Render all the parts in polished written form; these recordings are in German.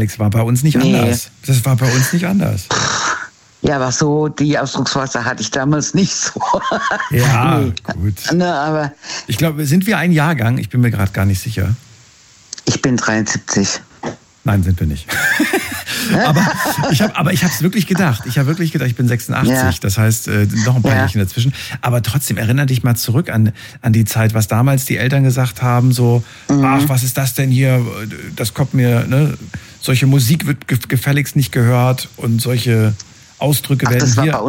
Das war bei uns nicht anders. Das war bei uns nicht anders. Ja, aber so, die Ausdrucksweise hatte ich damals nicht so. Ja, gut. Ne, aber ich glaube, sind wir ein Jahrgang? Ich bin mir gerade gar nicht sicher. ich bin 73. Nein, sind wir nicht. aber ich habe es wirklich gedacht. Ich habe wirklich gedacht, ich bin 86. Ja. Das heißt, noch ein paar Jährchen dazwischen. Aber trotzdem, erinnere dich mal zurück an die Zeit, was damals die Eltern gesagt haben, so, ach, was ist das denn hier? Das kommt mir, ne? Solche Musik wird gefälligst nicht gehört und solche Ausdrücke werden das war hier...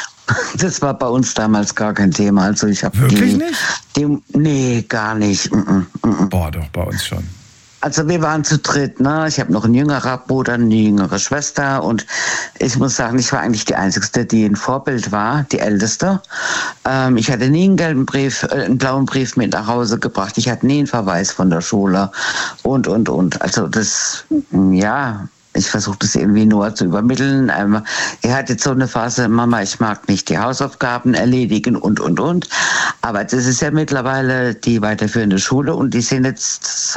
Das war bei uns damals gar kein Thema. Also ich habe wirklich nicht? Nee, gar nicht. Boah, doch, bei uns schon. Also wir waren zu dritt, ne? Ich habe noch einen jüngerer Bruder, eine jüngere Schwester und ich muss sagen, ich war eigentlich die Einzige, die ein Vorbild war, die Älteste. Ich hatte nie einen blauen Brief mit nach Hause gebracht. Ich hatte nie einen Verweis von der Schule und. Also das, ja... Ich versuche das irgendwie nur zu übermitteln. Er hat jetzt so eine Phase, Mama, ich mag nicht die Hausaufgaben erledigen und. Aber das ist ja mittlerweile die weiterführende Schule und die sind jetzt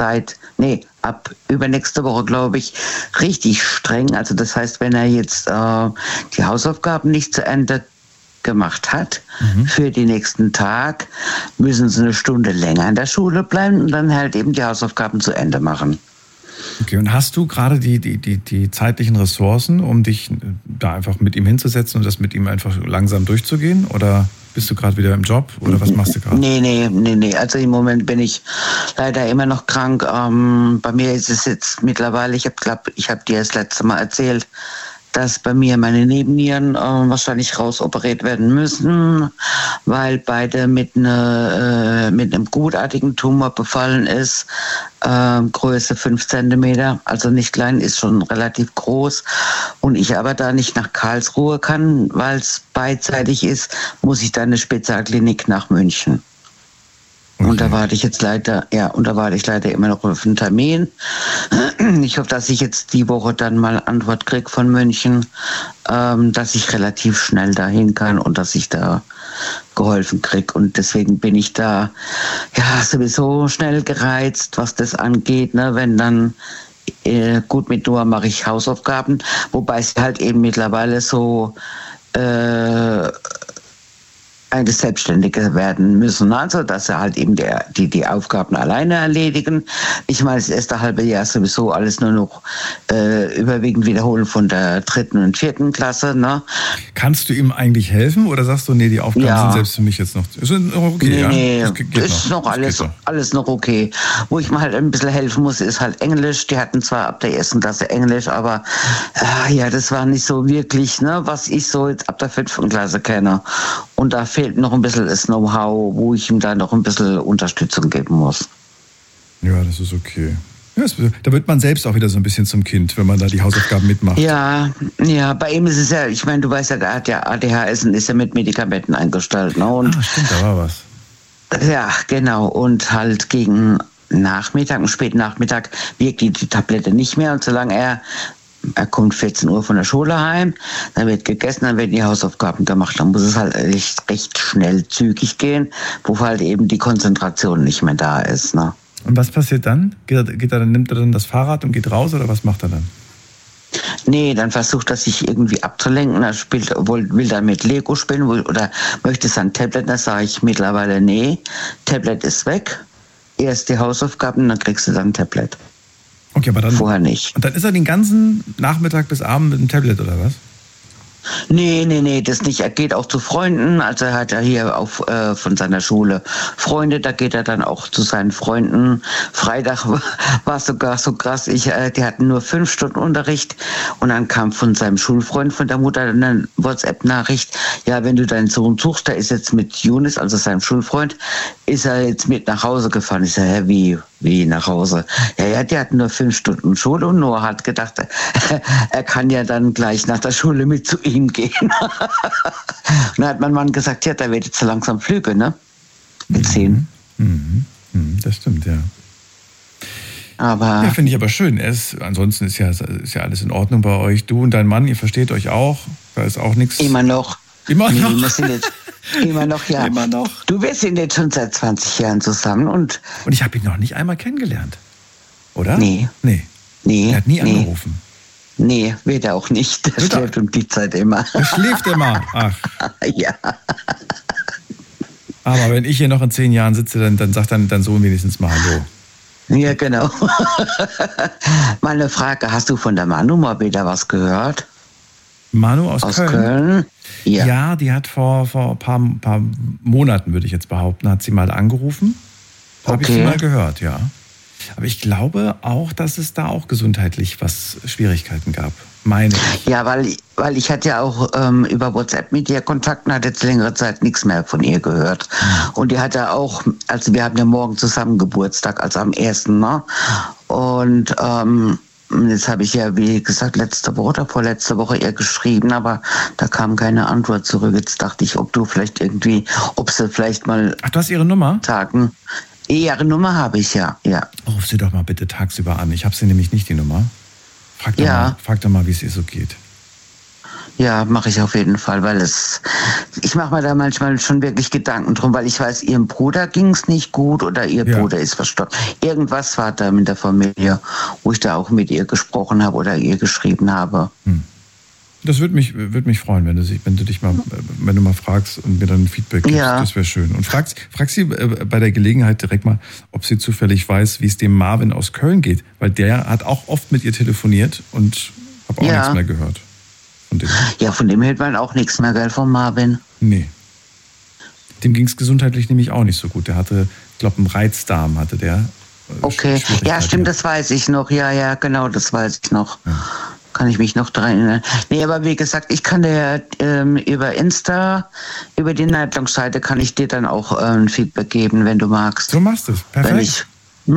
ab übernächste Woche, glaube ich, richtig streng. Also das heißt, wenn er jetzt die Hausaufgaben nicht zu Ende gemacht hat für den nächsten Tag, müssen sie eine Stunde länger in der Schule bleiben und dann halt eben die Hausaufgaben zu Ende machen. Okay, und hast du gerade die zeitlichen Ressourcen, um dich da einfach mit ihm hinzusetzen und das mit ihm einfach langsam durchzugehen? Oder bist du gerade wieder im Job? Oder was machst du gerade? Nee. Also im Moment bin ich leider immer noch krank. Bei mir ist es jetzt mittlerweile, ich habe dir das letzte Mal erzählt, dass bei mir meine Nebennieren wahrscheinlich rausoperiert werden müssen, weil beide mit einem gutartigen Tumor befallen ist. Größe 5 Zentimeter, also nicht klein, ist schon relativ groß. Und ich aber da nicht nach Karlsruhe kann, weil es beidseitig ist, muss ich dann eine Spezialklinik nach München. Okay. Und da warte ich leider immer noch auf einen Termin. Ich hoffe, dass ich jetzt die Woche dann mal Antwort kriege von München, dass ich relativ schnell dahin kann und dass ich da geholfen kriege. Und deswegen bin ich da sowieso schnell gereizt, was das angeht, ne? Wenn dann gut mit Noah mache ich Hausaufgaben, wobei es halt eben mittlerweile so eine Selbstständige werden müssen, also dass sie halt eben die Aufgaben alleine erledigen. Ich meine, das erste halbe Jahr sowieso alles nur noch überwiegend wiederholen von der 3. und 4. Klasse. Ne? Kannst du ihm eigentlich helfen oder sagst du, nee, die Aufgaben sind selbst für mich jetzt noch okay? Nee, das ist noch alles noch okay. Wo ich mal halt ein bisschen helfen muss, ist halt Englisch. Die hatten zwar ab der 1. Klasse Englisch, aber das war nicht so wirklich, ne, was ich so jetzt ab der 5. Klasse kenne. Und da fehlt noch ein bisschen das Know-how, wo ich ihm da noch ein bisschen Unterstützung geben muss. Ja, das ist okay. Ja, da wird man selbst auch wieder so ein bisschen zum Kind, wenn man da die Hausaufgaben mitmacht. Ja, bei ihm ist es ja, ich meine, du weißt ja, der hat ja ADHS und ist ja mit Medikamenten eingestellt. Ne? Und stimmt, da war was. Ja, genau. Und halt gegen Nachmittag und späten Nachmittag wirkt die Tablette nicht mehr. Und solange er kommt 14 Uhr von der Schule heim, dann wird gegessen, dann werden die Hausaufgaben gemacht. Dann muss es halt recht schnell, zügig gehen, wo halt eben die Konzentration nicht mehr da ist. Ne? Und was passiert dann? Nimmt er dann das Fahrrad und geht raus oder was macht er dann? Nee, dann versucht er sich irgendwie abzulenken. Er will dann mit Lego spielen oder möchte sein Tablet. Da sage ich mittlerweile, nee, Tablet ist weg. Erst die Hausaufgaben, dann kriegst du dann ein Tablet. Okay, aber dann vorher nicht. Und dann ist er den ganzen Nachmittag bis Abend mit dem Tablet oder was? Nee, das nicht. Er geht auch zu Freunden. Also er hat ja hier auch von seiner Schule Freunde. Da geht er dann auch zu seinen Freunden. Freitag war sogar so krass. Die hatten nur 5 Stunden Unterricht. Und dann kam von seinem Schulfreund, von der Mutter, eine WhatsApp-Nachricht. Ja, wenn du deinen Sohn suchst, der ist jetzt mit Younes, also seinem Schulfreund, ist er jetzt mit nach Hause gefahren. Ich sage, wie nach Hause? Ja, die hatten nur 5 Stunden Schule und Noah hat gedacht, er kann ja dann gleich nach der Schule mit zu ihm gehen. Und dann hat mein Mann gesagt, ja, da wird jetzt so langsam Flüge, ne? Mit 10. Das stimmt, ja. Aber finde ich aber schön. Ansonsten ist ja alles in Ordnung bei euch. Du und dein Mann, ihr versteht euch auch. Da ist auch nichts. Immer noch. Immer noch? Wir sind jetzt, immer noch, ja. Immer noch. Du, wir sind jetzt schon seit 20 Jahren zusammen und ich habe ihn noch nicht einmal kennengelernt. Oder? Nee. Er hat nie angerufen. Nee, wird er auch nicht. Der schläft um die Zeit immer. Der schläft immer? Ach. Ja. Aber wenn ich hier noch in 10 Jahren sitze, dann sagt dein Sohn wenigstens mal Hallo. Ja, genau. Meine Frage, hast du von der Manu mal wieder was gehört? Manu aus Köln? Ja, die hat vor ein paar Monaten, würde ich jetzt behaupten, hat sie mal angerufen. Habe ich sie mal gehört, ja. Aber ich glaube auch, dass es da auch gesundheitlich Schwierigkeiten gab. Meine ich. Ja, weil ich hatte ja auch über WhatsApp mit ihr Kontakt und hatte jetzt längere Zeit nichts mehr von ihr gehört. Und die hatte auch, also wir hatten ja morgen zusammen Geburtstag, also am 1. Ne? Und jetzt habe ich ja, wie gesagt, letzte Woche oder vorletzte Woche ihr geschrieben, aber da kam keine Antwort zurück. Jetzt dachte ich, ob sie vielleicht mal... Ach, du hast ihre Nummer? Tagen. Ihre Nummer habe ich, ja. Ruf sie doch mal bitte tagsüber an. Ich habe sie nämlich nicht, die Nummer. Frag doch mal, wie es ihr so geht. Ja, mache ich auf jeden Fall, weil ich mache mir da manchmal schon wirklich Gedanken drum, weil ich weiß, ihrem Bruder ging es nicht gut oder ihr Bruder ist verstorben. Irgendwas war da mit der Familie, wo ich da auch mit ihr gesprochen habe oder ihr geschrieben habe. Das würde mich freuen, wenn du mal fragst und mir dann ein Feedback gibst. Ja. Das wäre schön. Und frag sie bei der Gelegenheit direkt mal, ob sie zufällig weiß, wie es dem Marvin aus Köln geht. Weil der hat auch oft mit ihr telefoniert und habe auch nichts mehr gehört. Von dem hört man auch nichts mehr, gell, von Marvin? Nee. Dem ging es gesundheitlich nämlich auch nicht so gut. Der hatte, ich glaube, einen Reizdarm hatte der. Okay, ja, stimmt, das weiß ich noch. Ja, genau, das weiß ich noch. Ja. Kann ich mich noch daran erinnern. Nee, aber wie gesagt, ich kann dir über Insta, über die Nightlounge-Seite, kann ich dir dann auch ein Feedback geben, wenn du magst. So machst du es. Perfekt.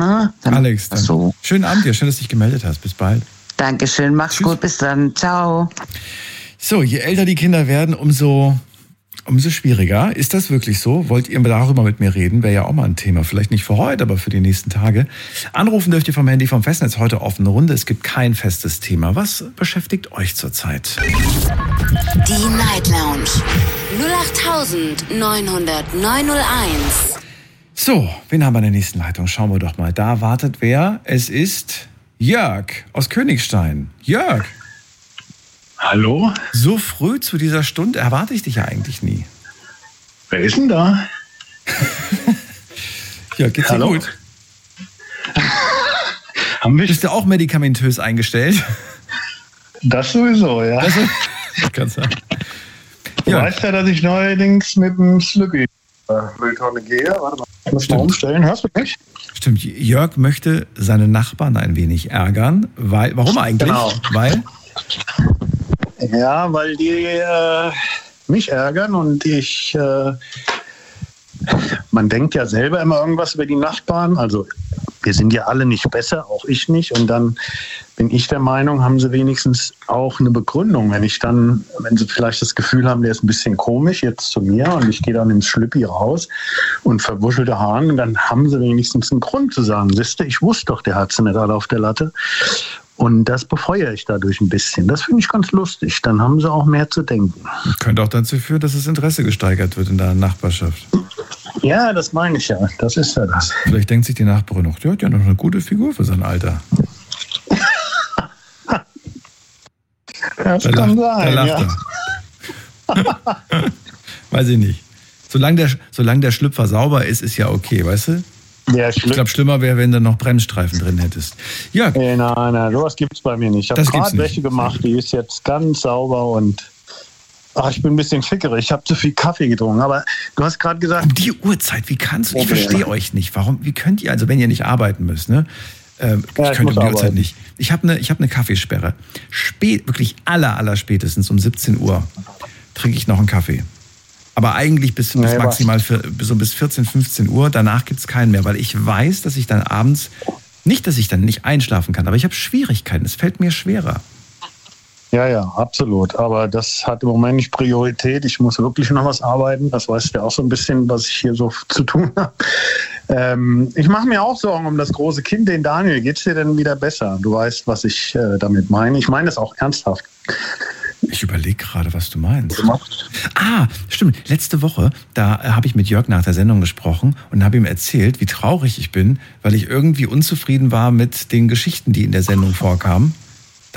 Alex, dann so. Schönen Abend dir. Schön, dass du dich gemeldet hast. Bis bald. Dankeschön. Mach's gut. Bis dann. Ciao. So, je älter die Kinder werden, umso schwieriger. Ist das wirklich so? Wollt ihr darüber mit mir reden? Wäre ja auch mal ein Thema. Vielleicht nicht für heute, aber für die nächsten Tage. Anrufen dürft ihr vom Handy vom Festnetz. Heute offene Runde. Es gibt kein festes Thema. Was beschäftigt euch zurzeit? Die Night Lounge 08900901. So, wen haben wir in der nächsten Leitung? Schauen wir doch mal. Da wartet wer? Es ist Jörg aus Königstein. Jörg. Hallo? So früh zu dieser Stunde erwarte ich dich ja eigentlich nie. Wer ist denn da? Ja, geht's dir gut? Bist du auch medikamentös eingestellt? Das sowieso, ja. Kann sein. Du weißt ja, dass ich neuerdings mit dem Slüppi Mülltonne gehe. Warte mal, ich muss mal umstellen. Hörst du mich? Stimmt, Jörg möchte seine Nachbarn ein wenig ärgern. Warum eigentlich? Genau. Weil die mich ärgern und man denkt ja selber immer irgendwas über die Nachbarn. Also wir sind ja alle nicht besser, auch ich nicht. Und dann bin ich der Meinung, haben sie wenigstens auch eine Begründung. Wenn sie vielleicht das Gefühl haben, der ist ein bisschen komisch jetzt zu mir und ich gehe dann ins Schlüppi raus und verwuschelte Haaren, dann haben sie wenigstens einen Grund zu sagen, siehste, ich wusste doch, der hat sie nicht alle auf der Latte. Und das befeuere ich dadurch ein bisschen. Das finde ich ganz lustig. Dann haben sie auch mehr zu denken. Das könnte auch dazu führen, dass das Interesse gesteigert wird in der Nachbarschaft. Ja, das meine ich ja. Das ist ja das. Vielleicht denkt sich die Nachbarin noch, der hat ja noch eine gute Figur für sein Alter. Das kann sein, ja. Weiß ich nicht. Solange der Schlüpfer sauber ist, ist ja okay, weißt du? Ja, ich glaube, schlimmer wäre, wenn du noch Bremsstreifen drin hättest. Ja. Nein, sowas gibt es bei mir nicht. Ich habe gerade welche gemacht, die ist jetzt ganz sauber und ich bin ein bisschen fickerig. Ich habe zu viel Kaffee getrunken. Aber du hast gerade gesagt... Um die Uhrzeit, wie kannst du? Ich verstehe euch nicht. Wie könnt ihr, also wenn ihr nicht arbeiten müsst, ne? Ich könnte um die Uhrzeit nicht. Ich habe eine Kaffeesperre. Wirklich aller spätestens um 17 Uhr trinke ich noch einen Kaffee. Aber eigentlich bis maximal bis 14, 15 Uhr. Danach gibt es keinen mehr, weil ich weiß, dass ich dann abends, nicht, dass ich dann nicht einschlafen kann, aber ich habe Schwierigkeiten. Es fällt mir schwerer. Ja, absolut. Aber das hat im Moment nicht Priorität. Ich muss wirklich noch was arbeiten. Das weißt du ja auch so ein bisschen, was ich hier so zu tun habe. Ich mache mir auch Sorgen um das große Kind, den Daniel. Geht's dir denn wieder besser? Du weißt, was ich damit meine. Ich meine das auch ernsthaft. Ich überlege gerade, was du meinst. Stimmt. Letzte Woche, da habe ich mit Jörg nach der Sendung gesprochen und habe ihm erzählt, wie traurig ich bin, weil ich irgendwie unzufrieden war mit den Geschichten, die in der Sendung vorkamen.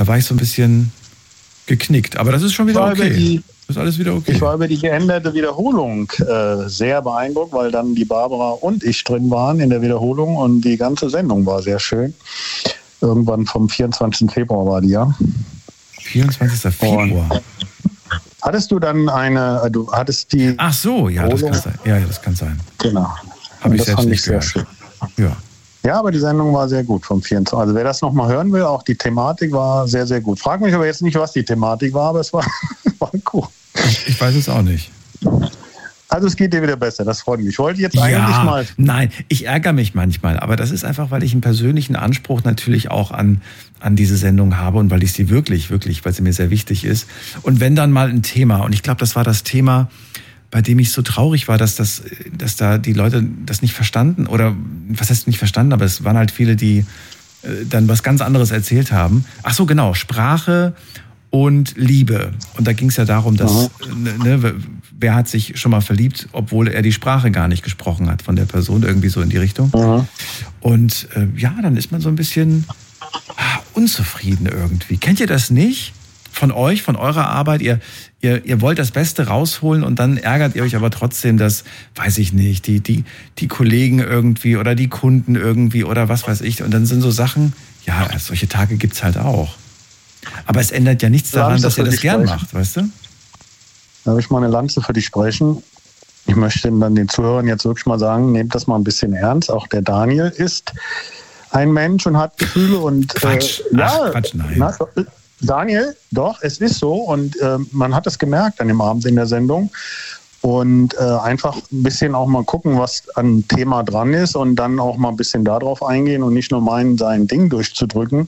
Da war ich so ein bisschen geknickt. Aber das ist schon wieder okay. Das ist alles wieder okay. Ich war über die geänderte Wiederholung sehr beeindruckt, weil dann die Barbara und ich drin waren in der Wiederholung und die ganze Sendung war sehr schön. Irgendwann vom 24. Februar war die, ja. 24. Februar. Und hattest du dann du hattest die... Ach so, ja, das kann sein. Ja, das kann sein. Genau. Habe ich das selbst nicht sehr gehört. schön. Ja. Ja, aber die Sendung war sehr gut vom 24. Also wer das nochmal hören will, auch die Thematik war sehr, sehr gut. Frag mich aber jetzt nicht, was die Thematik war, aber es war cool. Ich weiß es auch nicht. Also es geht dir wieder besser, das freut mich. Ich wollte jetzt eigentlich mal... Nein, ich ärgere mich manchmal, aber das ist einfach, weil ich einen persönlichen Anspruch natürlich auch an diese Sendung habe und weil ich sie wirklich, weil sie mir sehr wichtig ist. Und wenn dann mal ein Thema, und ich glaube, das war das Thema, bei dem ich so traurig war, dass da die Leute das nicht verstanden, oder was heißt nicht verstanden, aber es waren halt viele, die dann was ganz anderes erzählt haben. Ach so, genau, Sprache und Liebe. Und da ging es ja darum, dass wer hat sich schon mal verliebt, obwohl er die Sprache gar nicht gesprochen hat von der Person, irgendwie so in die Richtung. Und dann ist man so ein bisschen unzufrieden irgendwie. Kennt ihr das nicht? Von euch, von eurer Arbeit, ihr wollt das Beste rausholen und dann ärgert ihr euch aber trotzdem, dass, weiß ich nicht, die Kollegen irgendwie oder die Kunden irgendwie oder was weiß ich. Und dann sind so Sachen, ja, solche Tage gibt's halt auch. Aber es ändert ja nichts daran, dass ihr das gern macht, weißt du? Da habe ich mal eine Lanze für dich sprechen. Ich möchte dann den Zuhörern jetzt wirklich mal sagen, nehmt das mal ein bisschen ernst. Auch der Daniel ist ein Mensch und hat Gefühle und... Quatsch, nein. Daniel, doch, es ist so und man hat es gemerkt an dem Abend in der Sendung und einfach ein bisschen auch mal gucken, was an Thema dran ist und dann auch mal ein bisschen darauf eingehen und nicht nur meinen, sein Ding durchzudrücken.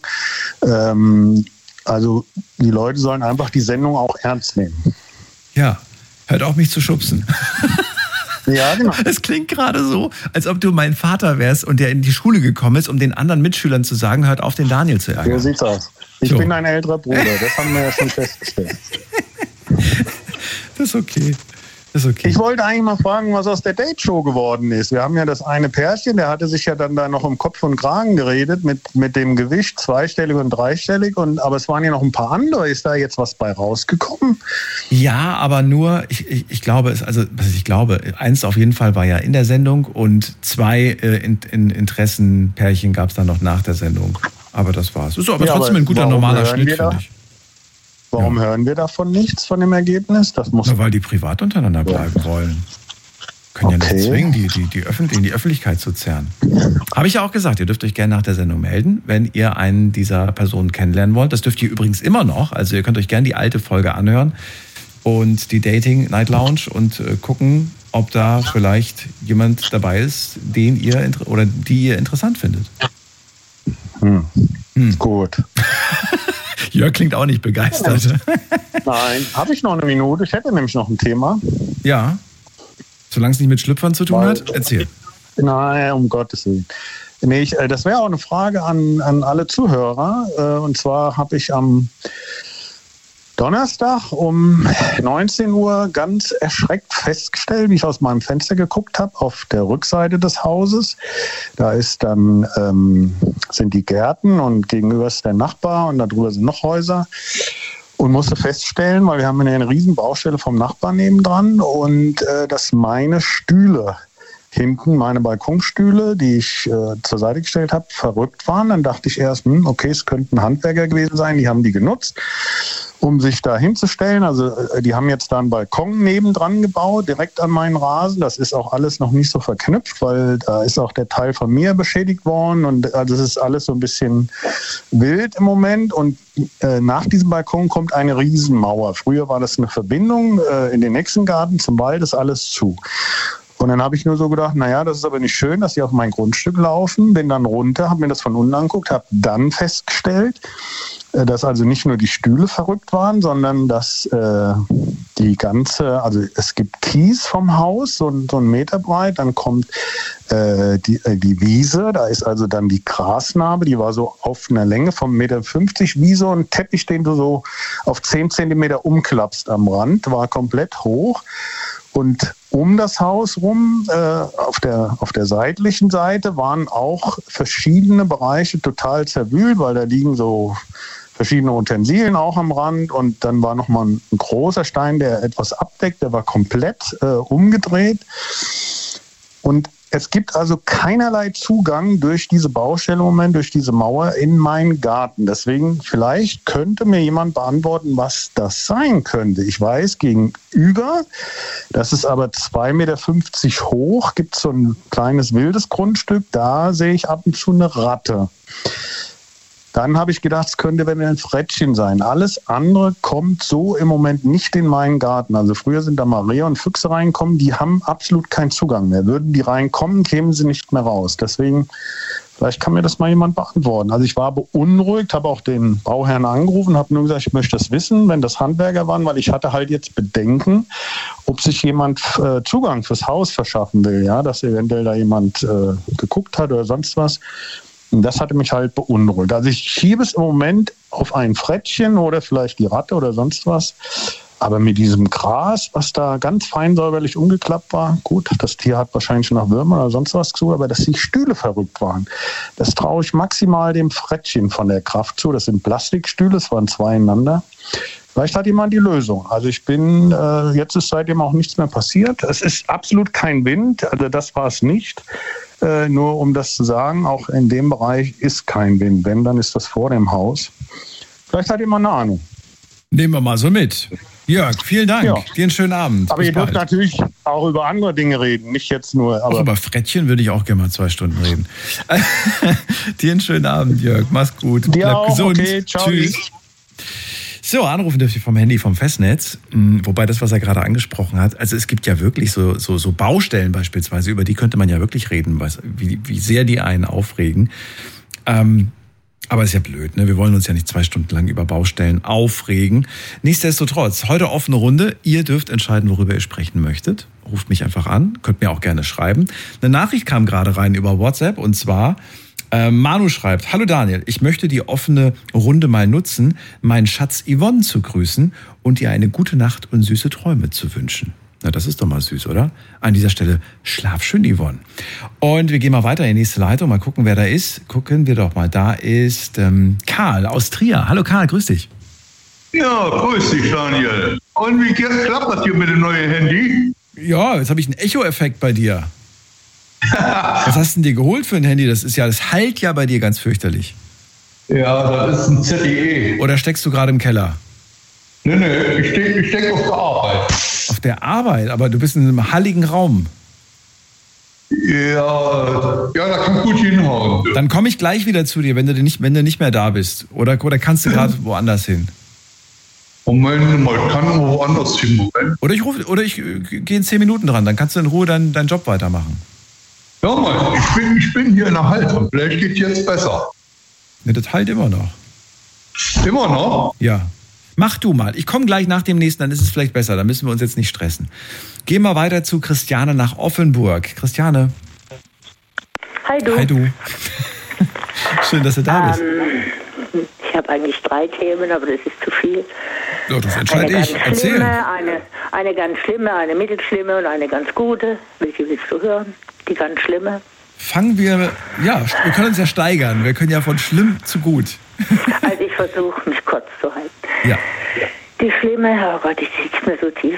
Also die Leute sollen einfach die Sendung auch ernst nehmen. Ja, hört auf mich zu schubsen. Ja, genau. Es klingt gerade so, als ob du mein Vater wärst und der in die Schule gekommen ist, um den anderen Mitschülern zu sagen, hört auf, den Daniel zu ärgern. So sieht's aus. Ich bin ein älterer Bruder, das haben wir ja schon festgestellt. Das ist okay. Ich wollte eigentlich mal fragen, was aus der Date-Show geworden ist. Wir haben ja das eine Pärchen, der hatte sich ja dann da noch im Kopf und Kragen geredet mit dem Gewicht, zweistellig und dreistellig. Aber es waren ja noch ein paar andere. Ist da jetzt was bei rausgekommen? Ja, aber nur, ich glaube, eins auf jeden Fall war ja in der Sendung und 2 Interessenpärchen gab es dann noch nach der Sendung. Aber das war's. Ist aber trotzdem ein guter, normaler Schnitt, finde ich. Warum hören wir davon nichts, von dem Ergebnis? Weil die privat untereinander bleiben wollen. Können ja nicht zwingen, in die Öffentlichkeit zu zerren. Habe ich ja auch gesagt, ihr dürft euch gerne nach der Sendung melden, wenn ihr einen dieser Personen kennenlernen wollt. Das dürft ihr übrigens immer noch. Also ihr könnt euch gerne die alte Folge anhören und die Dating Night Lounge und gucken, ob da vielleicht jemand dabei ist, den ihr oder die ihr interessant findet. Gut. Jörg klingt auch nicht begeistert. Nein, habe ich noch eine Minute? Ich hätte nämlich noch ein Thema. Ja, solange es nicht mit Schlüpfern zu tun hat, erzähl. Nein, um Gottes Willen. Nee, das wäre auch eine Frage an alle Zuhörer. Und zwar habe ich am Donnerstag um 19 Uhr ganz erschreckt festgestellt, wie ich aus meinem Fenster geguckt habe, auf der Rückseite des Hauses. Da ist dann sind die Gärten und gegenüber ist der Nachbar und darüber sind noch Häuser. Und musste feststellen, weil wir haben eine riesen Baustelle vom Nachbarn nebendran und dass meine Stühle hinten, meine Balkonstühle, die ich zur Seite gestellt habe, verrückt waren. Dann dachte ich erst, okay, es könnten Handwerker gewesen sein, die haben die genutzt, um sich da hinzustellen. Also die haben jetzt da einen Balkon nebendran gebaut, direkt an meinen Rasen. Das ist auch alles noch nicht so verknüpft, weil da ist auch der Teil von mir beschädigt worden. Und also es ist alles so ein bisschen wild im Moment. Und nach diesem Balkon kommt eine Riesenmauer. Früher war das eine Verbindung in den nächsten Garten zum Wald, ist alles zu. Und dann habe ich nur so gedacht, naja, das ist aber nicht schön, dass sie auf mein Grundstück laufen. Bin dann runter, habe mir das von unten angeguckt, habe dann festgestellt, dass also nicht nur die Stühle verrückt waren, sondern dass also es gibt Kies vom Haus, so einen Meter breit, dann kommt die Wiese, da ist also dann die Grasnarbe, die war so auf einer Länge von 1,50 Meter, wie so ein Teppich, den du so auf 10 Zentimeter umklappst am Rand, war komplett hoch. Und um das Haus rum, auf der seitlichen Seite, waren auch verschiedene Bereiche total zerwühlt, weil da liegen so verschiedene Utensilien auch am Rand und dann war nochmal ein großer Stein, der etwas abdeckt, der war komplett umgedreht. Und es gibt also keinerlei Zugang durch diese Baustelle im Moment, durch diese Mauer in meinen Garten. Deswegen, vielleicht könnte mir jemand beantworten, was das sein könnte. Ich weiß, gegenüber, das ist aber 2,50 Meter hoch, gibt es so ein kleines wildes Grundstück, da sehe ich ab und zu eine Ratte. Dann habe ich gedacht, es könnte ein Frettchen sein. Alles andere kommt so im Moment nicht in meinen Garten. Also früher sind da mal Rehe und Füchse reinkommen, die haben absolut keinen Zugang mehr. Würden die reinkommen, kämen sie nicht mehr raus. Deswegen, vielleicht kann mir das mal jemand beantworten. Also ich war beunruhigt, habe auch den Bauherrn angerufen, habe nur gesagt, ich möchte das wissen, wenn das Handwerker waren, weil ich hatte halt jetzt Bedenken, ob sich jemand Zugang fürs Haus verschaffen will, ja, dass eventuell da jemand geguckt hat oder sonst was. Und das hatte mich halt beunruhigt. Also ich schiebe es im Moment auf ein Frettchen oder vielleicht die Ratte oder sonst was. Aber mit diesem Gras, was da ganz fein säuberlich umgeklappt war, gut, das Tier hat wahrscheinlich schon nach Würmern oder sonst was zu, aber dass die Stühle verrückt waren, das traue ich maximal dem Frettchen von der Kraft zu. Das sind Plastikstühle, es waren 2 ineinander. Vielleicht hat jemand die Lösung. Also ich bin, jetzt ist seitdem auch nichts mehr passiert. Es ist absolut kein Wind, also das war es nicht. Nur um das zu sagen, auch in dem Bereich ist kein Wind. Wenn, dann ist das vor dem Haus. Vielleicht hat jemand eine Ahnung. Nehmen wir mal so mit. Jörg, vielen Dank. Ja. Dir einen schönen Abend. Aber ihr dürft natürlich auch über andere Dinge reden, nicht jetzt nur. Aber auch über Frettchen würde ich auch gerne mal 2 Stunden reden. Dir einen schönen Abend, Jörg. Mach's gut. Dir Bleib auch. gesund. Okay, ciao. Tschüss. So, anrufen dürft ihr vom Handy, vom Festnetz. Wobei das, was er gerade angesprochen hat, also es gibt ja wirklich so Baustellen beispielsweise, über die könnte man ja wirklich reden, wie sehr die einen aufregen. Aber ist ja blöd, ne? Wir wollen uns ja nicht 2 Stunden lang über Baustellen aufregen. Nichtsdestotrotz, heute offene Runde. Ihr dürft entscheiden, worüber ihr sprechen möchtet. Ruft mich einfach an, könnt mir auch gerne schreiben. Eine Nachricht kam gerade rein über WhatsApp und zwar... Manu schreibt, hallo Daniel, ich möchte die offene Runde mal nutzen, meinen Schatz Yvonne zu grüßen und ihr eine gute Nacht und süße Träume zu wünschen. Na, das ist doch mal süß, oder? An dieser Stelle, schlaf schön, Yvonne. Und wir gehen mal weiter in die nächste Leitung, mal gucken, wer da ist. Gucken wir doch mal, da ist Karl aus Trier. Hallo Karl, grüß dich. Ja, grüß dich, Daniel. Und wie klappt das hier mit dem neuen Handy? Ja, jetzt habe ich einen Echo-Effekt bei dir. Was hast du denn dir geholt für ein Handy? Das halt ja bei dir ganz fürchterlich. Ja, das ist ein ZTE. Oder steckst du gerade im Keller? Nee, ich steck auf der Arbeit. Auf der Arbeit? Aber du bist in einem halligen Raum. Ja, da kann gut hinhauen. Dann komme ich gleich wieder zu dir, wenn du nicht mehr da bist. Oder kannst du gerade woanders hin? Moment mal, kann man woanders hin. Moment. Oder ich gehe in 10 Minuten dran, dann kannst du in Ruhe deinen Job weitermachen. Ja, Mann, ich bin hier in der Haltung. Vielleicht geht es jetzt besser. Ne, das halt immer noch. Immer noch? Ja. Mach du mal. Ich komme gleich nach dem nächsten, dann ist es vielleicht besser. Dann müssen wir uns jetzt nicht stressen. Gehen wir weiter zu Christiane nach Offenburg. Christiane. Hi du. Hi du. Schön, dass du da bist. Ich habe eigentlich 3 Themen, aber das ist zu viel. Ja, das entscheide ich. Erzähl. Eine ganz schlimme, eine mittelschlimme und eine ganz gute. Welche willst du hören? Die ganz schlimme. Wir können uns ja steigern. Wir können ja von schlimm zu gut. Also ich versuche, mich kurz zu halten. Ja. Die schlimme, oh Gott, ich sitze mir so tief.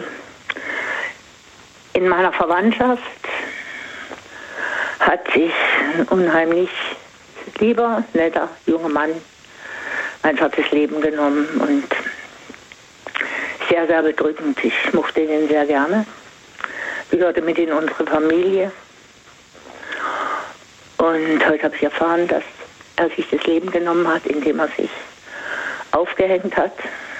In meiner Verwandtschaft hat sich ein unheimlich lieber, netter junger Mann einfach das Leben genommen und sehr, sehr bedrückend. Ich mochte ihn sehr gerne. Gehörte mit in unsere Familie. Und heute habe ich erfahren, dass er sich das Leben genommen hat, indem er sich aufgehängt hat.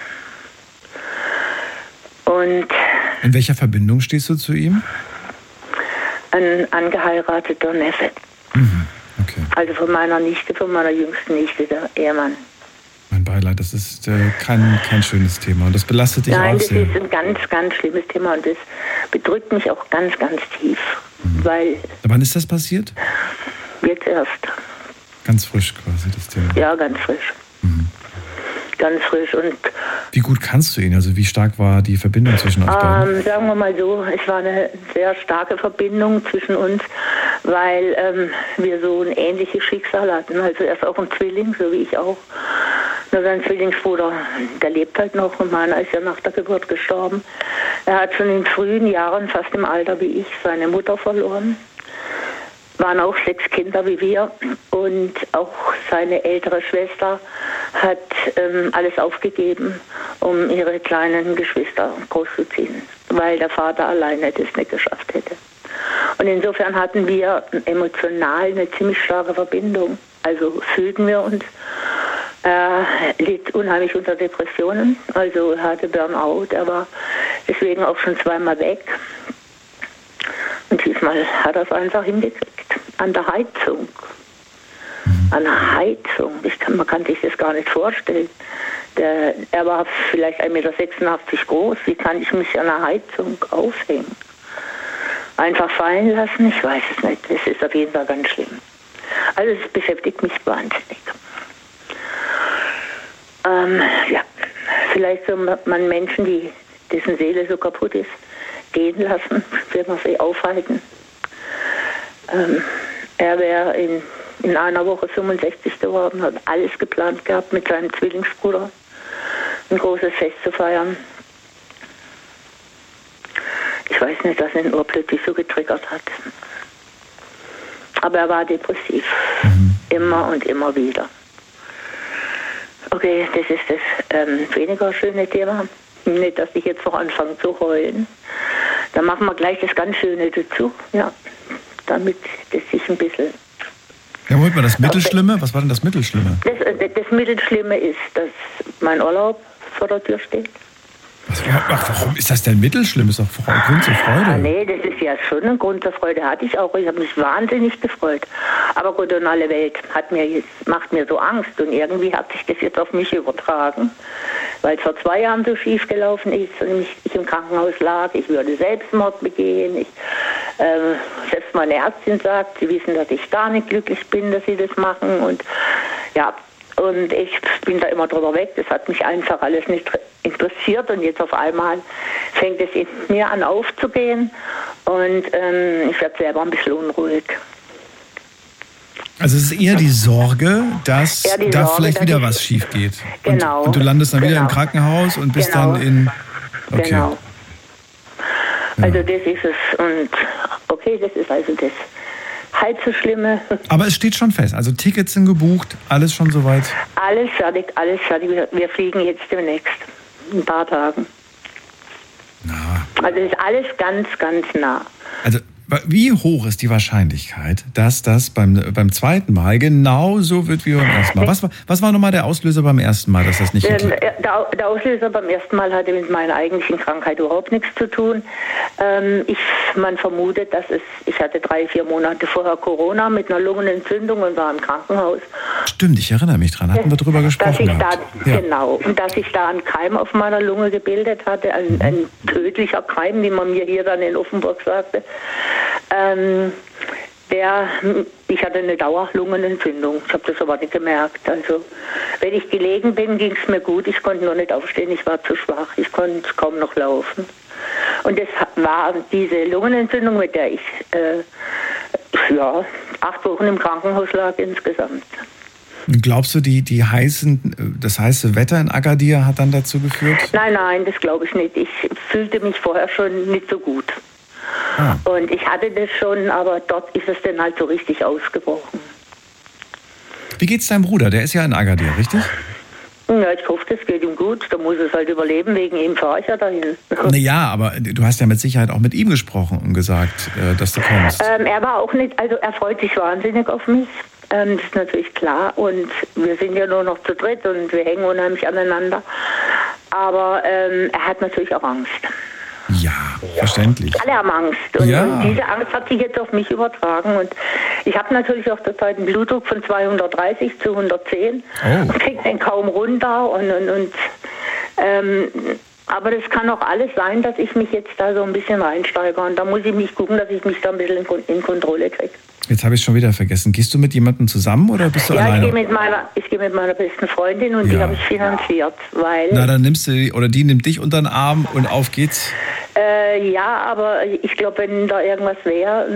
Und in welcher Verbindung stehst du zu ihm? Ein angeheirateter Neffe. Mhm. Okay. Also von meiner jüngsten Nichte, der Ehemann. Mein Beileid, das ist kein schönes Thema und das belastet dich Nein, auch sehr. Nein, das ist ein ganz, ganz schlimmes Thema und das bedrückt mich auch ganz, ganz tief. Mhm. Weil wann ist das passiert? Jetzt erst. Ganz frisch quasi das Thema? Ja, ganz frisch. Mhm. Ganz frisch. Und wie gut kannst du ihn? Also wie stark war die Verbindung zwischen euch beiden? Sagen wir mal so, es war eine sehr starke Verbindung zwischen uns, weil wir so ein ähnliches Schicksal hatten. Also er ist auch ein Zwilling, so wie ich auch. Nur sein Zwillingsbruder, der lebt halt noch und meiner ist ja nach der Geburt gestorben. Er hat schon in frühen Jahren, fast im Alter wie ich, seine Mutter verloren. Waren auch 6 Kinder wie wir und auch seine ältere Schwester hat alles aufgegeben, um ihre kleinen Geschwister großzuziehen, weil der Vater alleine das nicht geschafft hätte. Und insofern hatten wir emotional eine ziemlich starke Verbindung. Also fühlten wir uns. Er litt unheimlich unter Depressionen, also er hatte Burnout. Er war deswegen auch schon 2-mal weg. Und diesmal hat er es einfach hingekriegt. An der Heizung. An der Heizung. Man kann sich das gar nicht vorstellen. Er war vielleicht 1,86 Meter groß. Wie kann ich mich an der Heizung aufhängen? Einfach fallen lassen? Ich weiß es nicht. Das ist auf jeden Fall ganz schlimm. Also es beschäftigt mich wahnsinnig. Ja, vielleicht soll man Menschen, dessen Seele so kaputt ist, gehen lassen, wird man sie aufhalten. Er wäre in einer Woche 65 geworden, hat alles geplant gehabt mit seinem Zwillingsbruder, ein großes Fest zu feiern. Ich weiß nicht, was ihn urplötzlich so getriggert hat. Aber er war depressiv. Immer und immer wieder. Okay, das ist das weniger schöne Thema. Nicht, dass ich jetzt noch anfange zu heulen. Dann machen wir gleich das ganz Schöne dazu. Ja, damit das sich ein bisschen... Ja, holt mal das Mittelschlimme. Was war denn das Mittelschlimme? Das Mittelschlimme ist, dass mein Urlaub vor der Tür steht. Warum ist das denn mittelschlimm? Ist doch Grund zur Freude. Nee, das ist ja schon ein Grund zur Freude. Hatte ich auch. Ich habe mich wahnsinnig gefreut. Aber gut, und alle Welt macht mir so Angst. Und irgendwie hat sich das jetzt auf mich übertragen. Weil es vor 2 Jahren so schief gelaufen ist und ich im Krankenhaus lag. Ich würde Selbstmord begehen. Selbst meine Ärztin sagt, sie wissen, dass ich gar nicht glücklich bin, dass sie das machen. Und ja, und ich bin da immer drüber weg. Das hat mich einfach alles nicht interessiert. Und jetzt auf einmal fängt es in mir an aufzugehen. Und ich werde selber ein bisschen unruhig. Also es ist eher die Sorge, dass da vielleicht wieder was schief geht. Genau. Und du landest dann wieder im Krankenhaus und bist dann in... Okay. Genau. Also das ist es. Und okay, das ist also das halb so Schlimme. Aber es steht schon fest. Also Tickets sind gebucht, alles schon soweit? Alles fertig, alles fertig. Wir fliegen jetzt demnächst. In ein paar Tagen. Na. Also es ist alles ganz, ganz nah. Also wie hoch ist die Wahrscheinlichkeit, dass das beim zweiten Mal genauso wird wie beim ersten Mal? Was war nochmal der Auslöser beim ersten Mal, dass das nicht geklappt hat? Der Auslöser beim ersten Mal hatte mit meiner eigentlichen Krankheit überhaupt nichts zu tun. Man vermutet, dass ich hatte 3-4 Monate vorher Corona mit einer Lungenentzündung und war im Krankenhaus. Stimmt, ich erinnere mich dran, hatten wir drüber gesprochen. Genau, und dass ich da einen Keim auf meiner Lunge gebildet hatte, ein tödlicher Keim, wie man mir hier dann in Offenburg sagte. Ich hatte eine Dauerlungenentzündung. Ich habe das aber nicht gemerkt. Also, wenn ich gelegen bin, ging es mir gut. Ich konnte nur nicht aufstehen. Ich war zu schwach. Ich konnte kaum noch laufen. Und das war diese Lungenentzündung, mit der ich 8 Wochen im Krankenhaus lag insgesamt. Glaubst du, das heiße Wetter in Agadir hat dann dazu geführt? Nein, das glaube ich nicht. Ich fühlte mich vorher schon nicht so gut. Ah. Und ich hatte das schon, aber dort ist es dann halt so richtig ausgebrochen. Wie geht's deinem Bruder? Der ist ja in Agadir, richtig? Ja, ich hoffe, das geht ihm gut. Da muss es halt überleben, wegen ihm fahre ich ja dahin. Naja, aber du hast ja mit Sicherheit auch mit ihm gesprochen und gesagt, dass du kommst. Er war auch nicht, also er freut sich wahnsinnig auf mich. Das ist natürlich klar. Und wir sind ja nur noch zu dritt und wir hängen unheimlich aneinander. Aber er hat natürlich auch Angst. Ja, verständlich. Alle haben Angst. Und diese Angst hat sich jetzt auf mich übertragen. Und ich habe natürlich auch zurzeit einen Blutdruck von 230 zu 110. Und kriege den kaum runter. Aber das kann auch alles sein, dass ich mich jetzt da so ein bisschen reinsteigere. Und da muss ich mich gucken, dass ich mich da ein bisschen in Kontrolle kriege. Jetzt habe ich es schon wieder vergessen. Gehst du mit jemandem zusammen oder bist du alleine? Ich gehe mit meiner besten Freundin und die habe ich finanziert. Weil na, dann nimmst du, oder die nimmt dich unter den Arm und auf geht's. Ja, aber ich glaube, wenn da irgendwas wäre,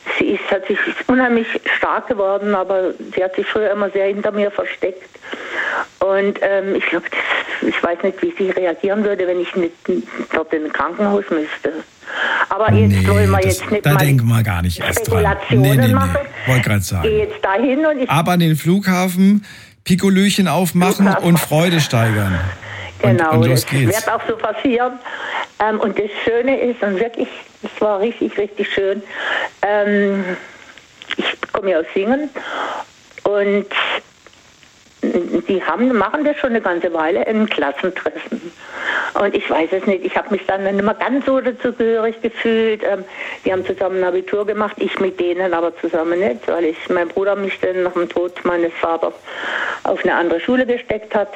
hat sich unheimlich stark geworden, aber sie hat sich früher immer sehr hinter mir versteckt. Und ich glaube, ich weiß nicht, wie sie reagieren würde, wenn ich nicht dort in ein Krankenhaus müsste. Aber jetzt wollen wir jetzt nicht da mal denken wir gar nicht erst dran. Spekulationen machen. Wollte gerade sagen. Ich gehe jetzt dahin und Aber an den Flughafen, Pikolöchen aufmachen und Freude steigern. Genau, und los das geht's. wird auch so passieren. Und das Schöne ist, und wirklich, es war richtig, richtig schön, ich komme ja aus Singen und die machen das schon eine ganze Weile, ein Klassentreffen. Und ich weiß es nicht, ich habe mich dann nicht mehr ganz so dazugehörig gefühlt. Die haben zusammen ein Abitur gemacht, ich mit denen aber zusammen nicht, weil mein Bruder mich dann nach dem Tod meines Vaters auf eine andere Schule gesteckt hat.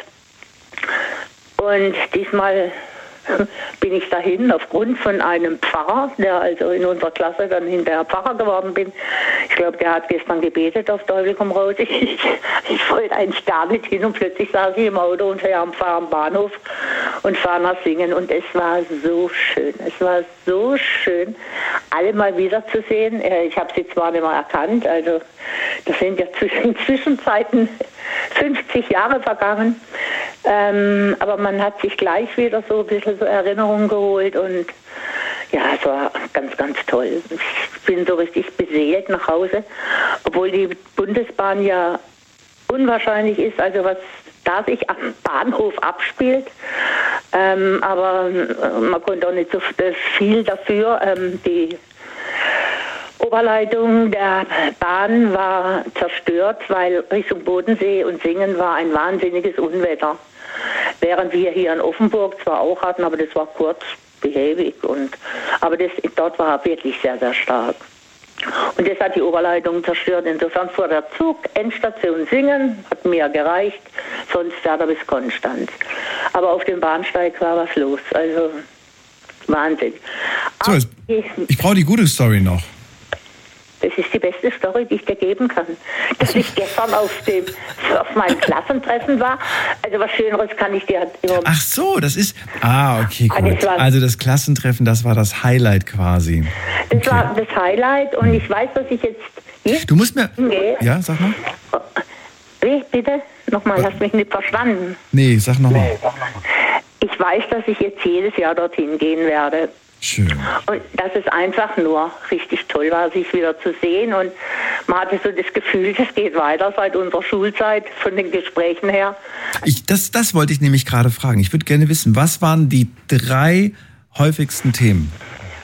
Und diesmal bin ich dahin aufgrund von einem Pfarrer, der also in unserer Klasse dann hinterher Pfarrer geworden bin. Ich glaube, der hat gestern gebetet auf Teufel komm raus. Ich wollte eigentlich gar nicht hin und plötzlich saß ich im Auto und fahre am Bahnhof und fahre nach Singen und es war so schön. Es war so schön, alle mal wiederzusehen. Ich habe sie zwar nicht mehr erkannt, also das sind ja in Zwischenzeiten 50 Jahre vergangen, aber man hat sich gleich wieder so ein bisschen so Erinnerungen geholt und ja, es war ganz, ganz toll. Ich bin so richtig beseelt nach Hause, obwohl die Bundesbahn ja unwahrscheinlich ist, also was da sich am Bahnhof abspielt, aber man konnte auch nicht so viel dafür. Die Oberleitung der Bahn war zerstört, weil Richtung Bodensee und Singen war ein wahnsinniges Unwetter. Während wir hier in Offenburg zwar auch hatten, aber das war kurz, behäbig. Aber dort war wirklich sehr, sehr stark. Und das hat die Oberleitung zerstört. Insofern fuhr der Zug, Endstation Singen, hat mir gereicht, sonst fährt er bis Konstanz. Aber auf dem Bahnsteig war was los. Also Wahnsinn. So, ich brauche die gute Story noch. Das ist die beste Story, die ich dir geben kann. Dass ich gestern auf meinem Klassentreffen war. Also was Schöneres kann ich dir immer... Ach so, das ist... okay, gut. Also das Klassentreffen, das war das Highlight quasi. Das war das Highlight und ich weiß, dass ich jetzt... Du musst mir... Ja, sag mal. Wie, bitte? Nochmal, hast du mich nicht verstanden? Nee, sag nochmal. Ich weiß, dass ich jetzt jedes Jahr dorthin gehen werde. Schön. Und dass es einfach nur richtig toll war, sich wieder zu sehen. Und man hatte so das Gefühl, das geht weiter seit unserer Schulzeit, von den Gesprächen her. Das wollte ich nämlich gerade fragen. Ich würde gerne wissen, was waren die 3 häufigsten Themen?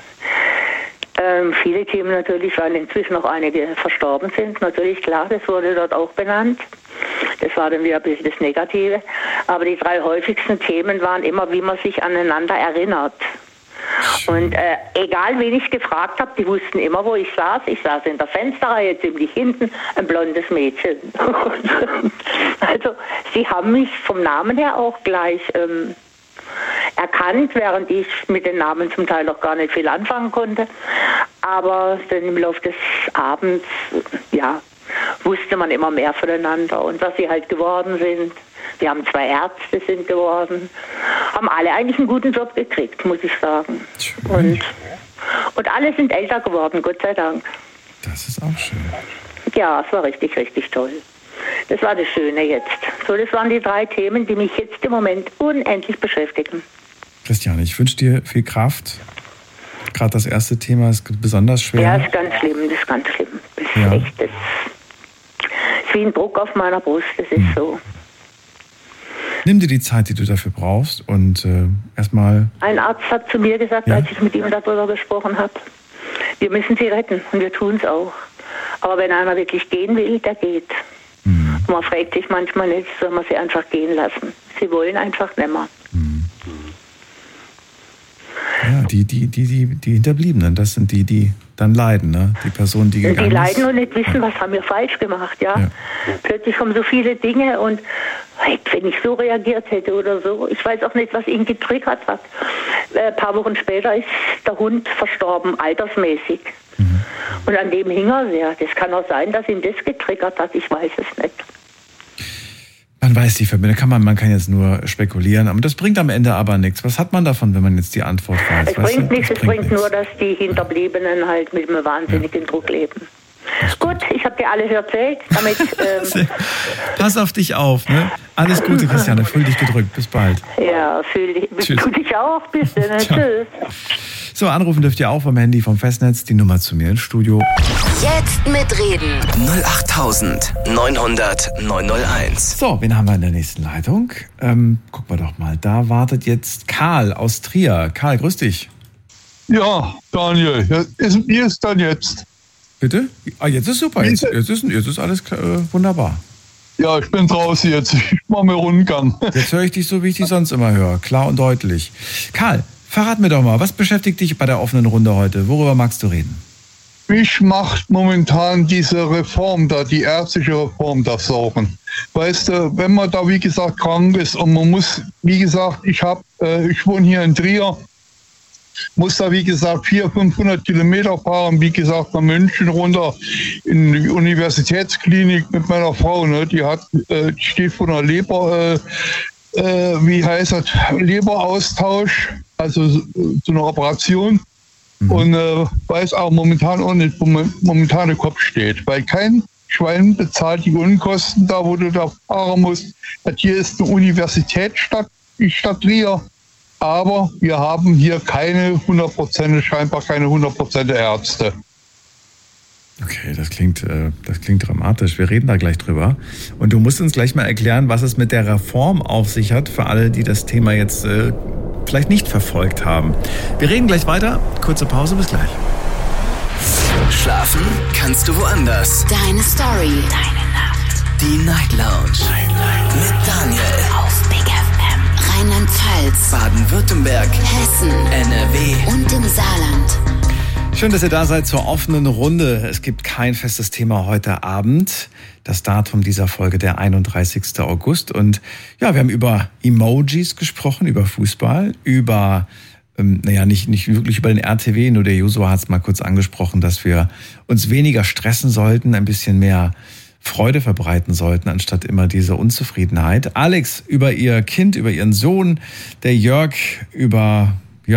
Viele Themen natürlich, weil inzwischen noch einige verstorben sind. Natürlich, klar, das wurde dort auch benannt. Das war dann wieder ein bisschen das Negative. Aber die 3 häufigsten Themen waren immer, wie man sich aneinander erinnert. Und egal, wen ich gefragt habe, die wussten immer, wo ich saß. Ich saß in der Fensterreihe, ziemlich hinten, ein blondes Mädchen. Also, sie haben mich vom Namen her auch gleich erkannt, während ich mit den Namen zum Teil noch gar nicht viel anfangen konnte. Aber dann im Laufe des Abends, ja, wusste man immer mehr voneinander und was sie halt geworden sind. Wir haben 2 Ärzte sind geworden, haben alle eigentlich einen guten Job gekriegt, muss ich sagen. Und alle sind älter geworden, Gott sei Dank. Das ist auch schön. Ja, es war richtig, richtig toll. Das war das Schöne jetzt. So, das waren die 3 Themen, die mich jetzt im Moment unendlich beschäftigen. Christiane, ich wünsche dir viel Kraft. Gerade das erste Thema ist besonders schwer. Ja, ist ganz schlimm, das ist ganz schlimm. Das ist echt, das ist wie ein Druck auf meiner Brust, das ist so. Nimm dir die Zeit, die du dafür brauchst und erstmal... Ein Arzt hat zu mir gesagt, als ich mit ihm darüber gesprochen habe, wir müssen sie retten und wir tun es auch. Aber wenn einer wirklich gehen will, der geht. Und man fragt sich manchmal nicht, soll man sie einfach gehen lassen. Sie wollen einfach nicht mehr. Ja, die Hinterbliebenen, das sind die dann leiden, ne? Die Personen, die gegangen sind. Die leiden und nicht wissen, was haben wir falsch gemacht, ja. Plötzlich kommen so viele Dinge und wenn ich so reagiert hätte oder so, ich weiß auch nicht, was ihn getriggert hat. Ein paar Wochen später ist der Hund verstorben, altersmäßig. Und an dem hing er sehr. Das kann auch sein, dass ihn das getriggert hat, ich weiß es nicht. Man weiß die Verbindung, man kann jetzt nur spekulieren, aber das bringt am Ende aber nichts. Was hat man davon, wenn man jetzt die Antwort weiß? Es bringt nichts, es bringt nur, dass die Hinterbliebenen halt mit einem wahnsinnigen Druck leben. Gut, ich habe dir alles erzählt. Damit, Pass auf dich auf, ne? Alles Gute, Christiane. Fühl dich gedrückt. Bis bald. Ja, tu dich auch. Bis dann. Tschüss. So, anrufen dürft ihr auch vom Handy, vom Festnetz. Die Nummer zu mir ins Studio. Jetzt mitreden. 08900 901. So, wen haben wir in der nächsten Leitung? Gucken wir doch mal. Da wartet jetzt Karl aus Trier. Karl, grüß dich. Ja, Daniel, wie ist dann jetzt? Bitte? Ah, jetzt ist super. Jetzt ist alles wunderbar. Ja, ich bin draußen jetzt. Ich mache mir Rundgang. Jetzt höre ich dich so, wie ich dich sonst immer höre. Klar und deutlich. Karl, verrat mir doch mal, was beschäftigt dich bei der offenen Runde heute? Worüber magst du reden? Mich macht momentan diese Reform da, die ärztliche Reform, das Sorgen. Weißt du, wenn man da, wie gesagt, krank ist und man muss, wie gesagt, ich wohne hier in Trier, muss da, wie gesagt, 400-500 Kilometer fahren, wie gesagt, nach München runter in die Universitätsklinik mit meiner Frau, ne? Die steht vor einer Leberaustausch, also so eine Operation. Und weiß auch momentan auch nicht, wo momentan der Kopf steht, weil kein Schwein bezahlt die Unkosten da, wo du da fahren musst. Hier ist eine Universitätsstadt, die Stadt Trier. Aber wir haben hier scheinbar keine 100% Ärzte. Okay, das klingt dramatisch. Wir reden da gleich drüber. Und du musst uns gleich mal erklären, was es mit der Reform auf sich hat, für alle, die das Thema jetzt vielleicht nicht verfolgt haben. Wir reden gleich weiter. Kurze Pause, bis gleich. Schlafen kannst du woanders. Deine Story. Deine Nacht. Die Night Lounge. Mit Daniel. Auf Big FM. Rheinland-Pfalz. Baden-Württemberg. Hessen. NRW. Und im Saarland. Schön, dass ihr da seid zur offenen Runde. Es gibt kein festes Thema heute Abend. Das Datum dieser Folge, der 31. August. Und ja, wir haben über Emojis gesprochen, über Fußball, über, nicht wirklich über den RTW, nur der Josua hat es mal kurz angesprochen, dass wir uns weniger stressen sollten, ein bisschen mehr Freude verbreiten sollten, anstatt immer diese Unzufriedenheit. Alex über ihr Kind, über ihren Sohn, der Jörg über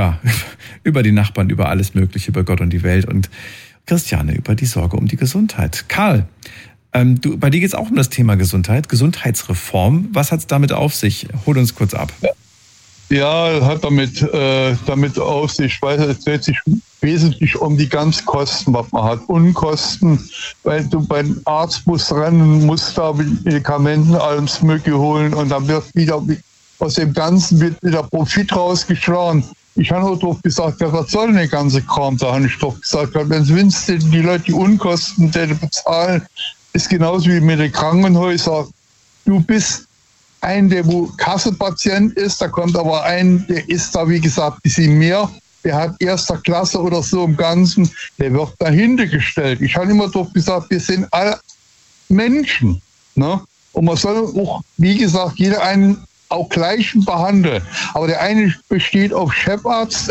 die Nachbarn, über alles Mögliche, über Gott und die Welt und Christiane über die Sorge um die Gesundheit. Karl, bei dir geht es auch um das Thema Gesundheit, Gesundheitsreform. Was hat es damit auf sich? Hol uns kurz ab. Ja, hat damit auf sich, weil es dreht sich wesentlich um die ganzen Kosten, was man hat. Unkosten, weil du beim Arzt musst rennen, musst da Medikamenten, alles Mögliche holen und dann wird wieder aus dem Ganzen wird wieder Profit rausgeschlagen. Ich habe auch doch gesagt, ja, was soll denn der ganze Kram? Da habe ich doch gesagt, wenn die Leute die Unkosten bezahlen, ist genauso wie mit den Krankenhäusern. Du bist der wo Kassenpatient ist, da kommt aber der ist da, wie gesagt, ein bisschen mehr. Der hat erster Klasse oder so im Ganzen, der wird dahinter gestellt. Ich habe immer doch gesagt, wir sind alle Menschen. Ne? Und man soll auch, wie gesagt, jeder einen auch gleichen behandeln. Aber der eine besteht auf Chefarzt,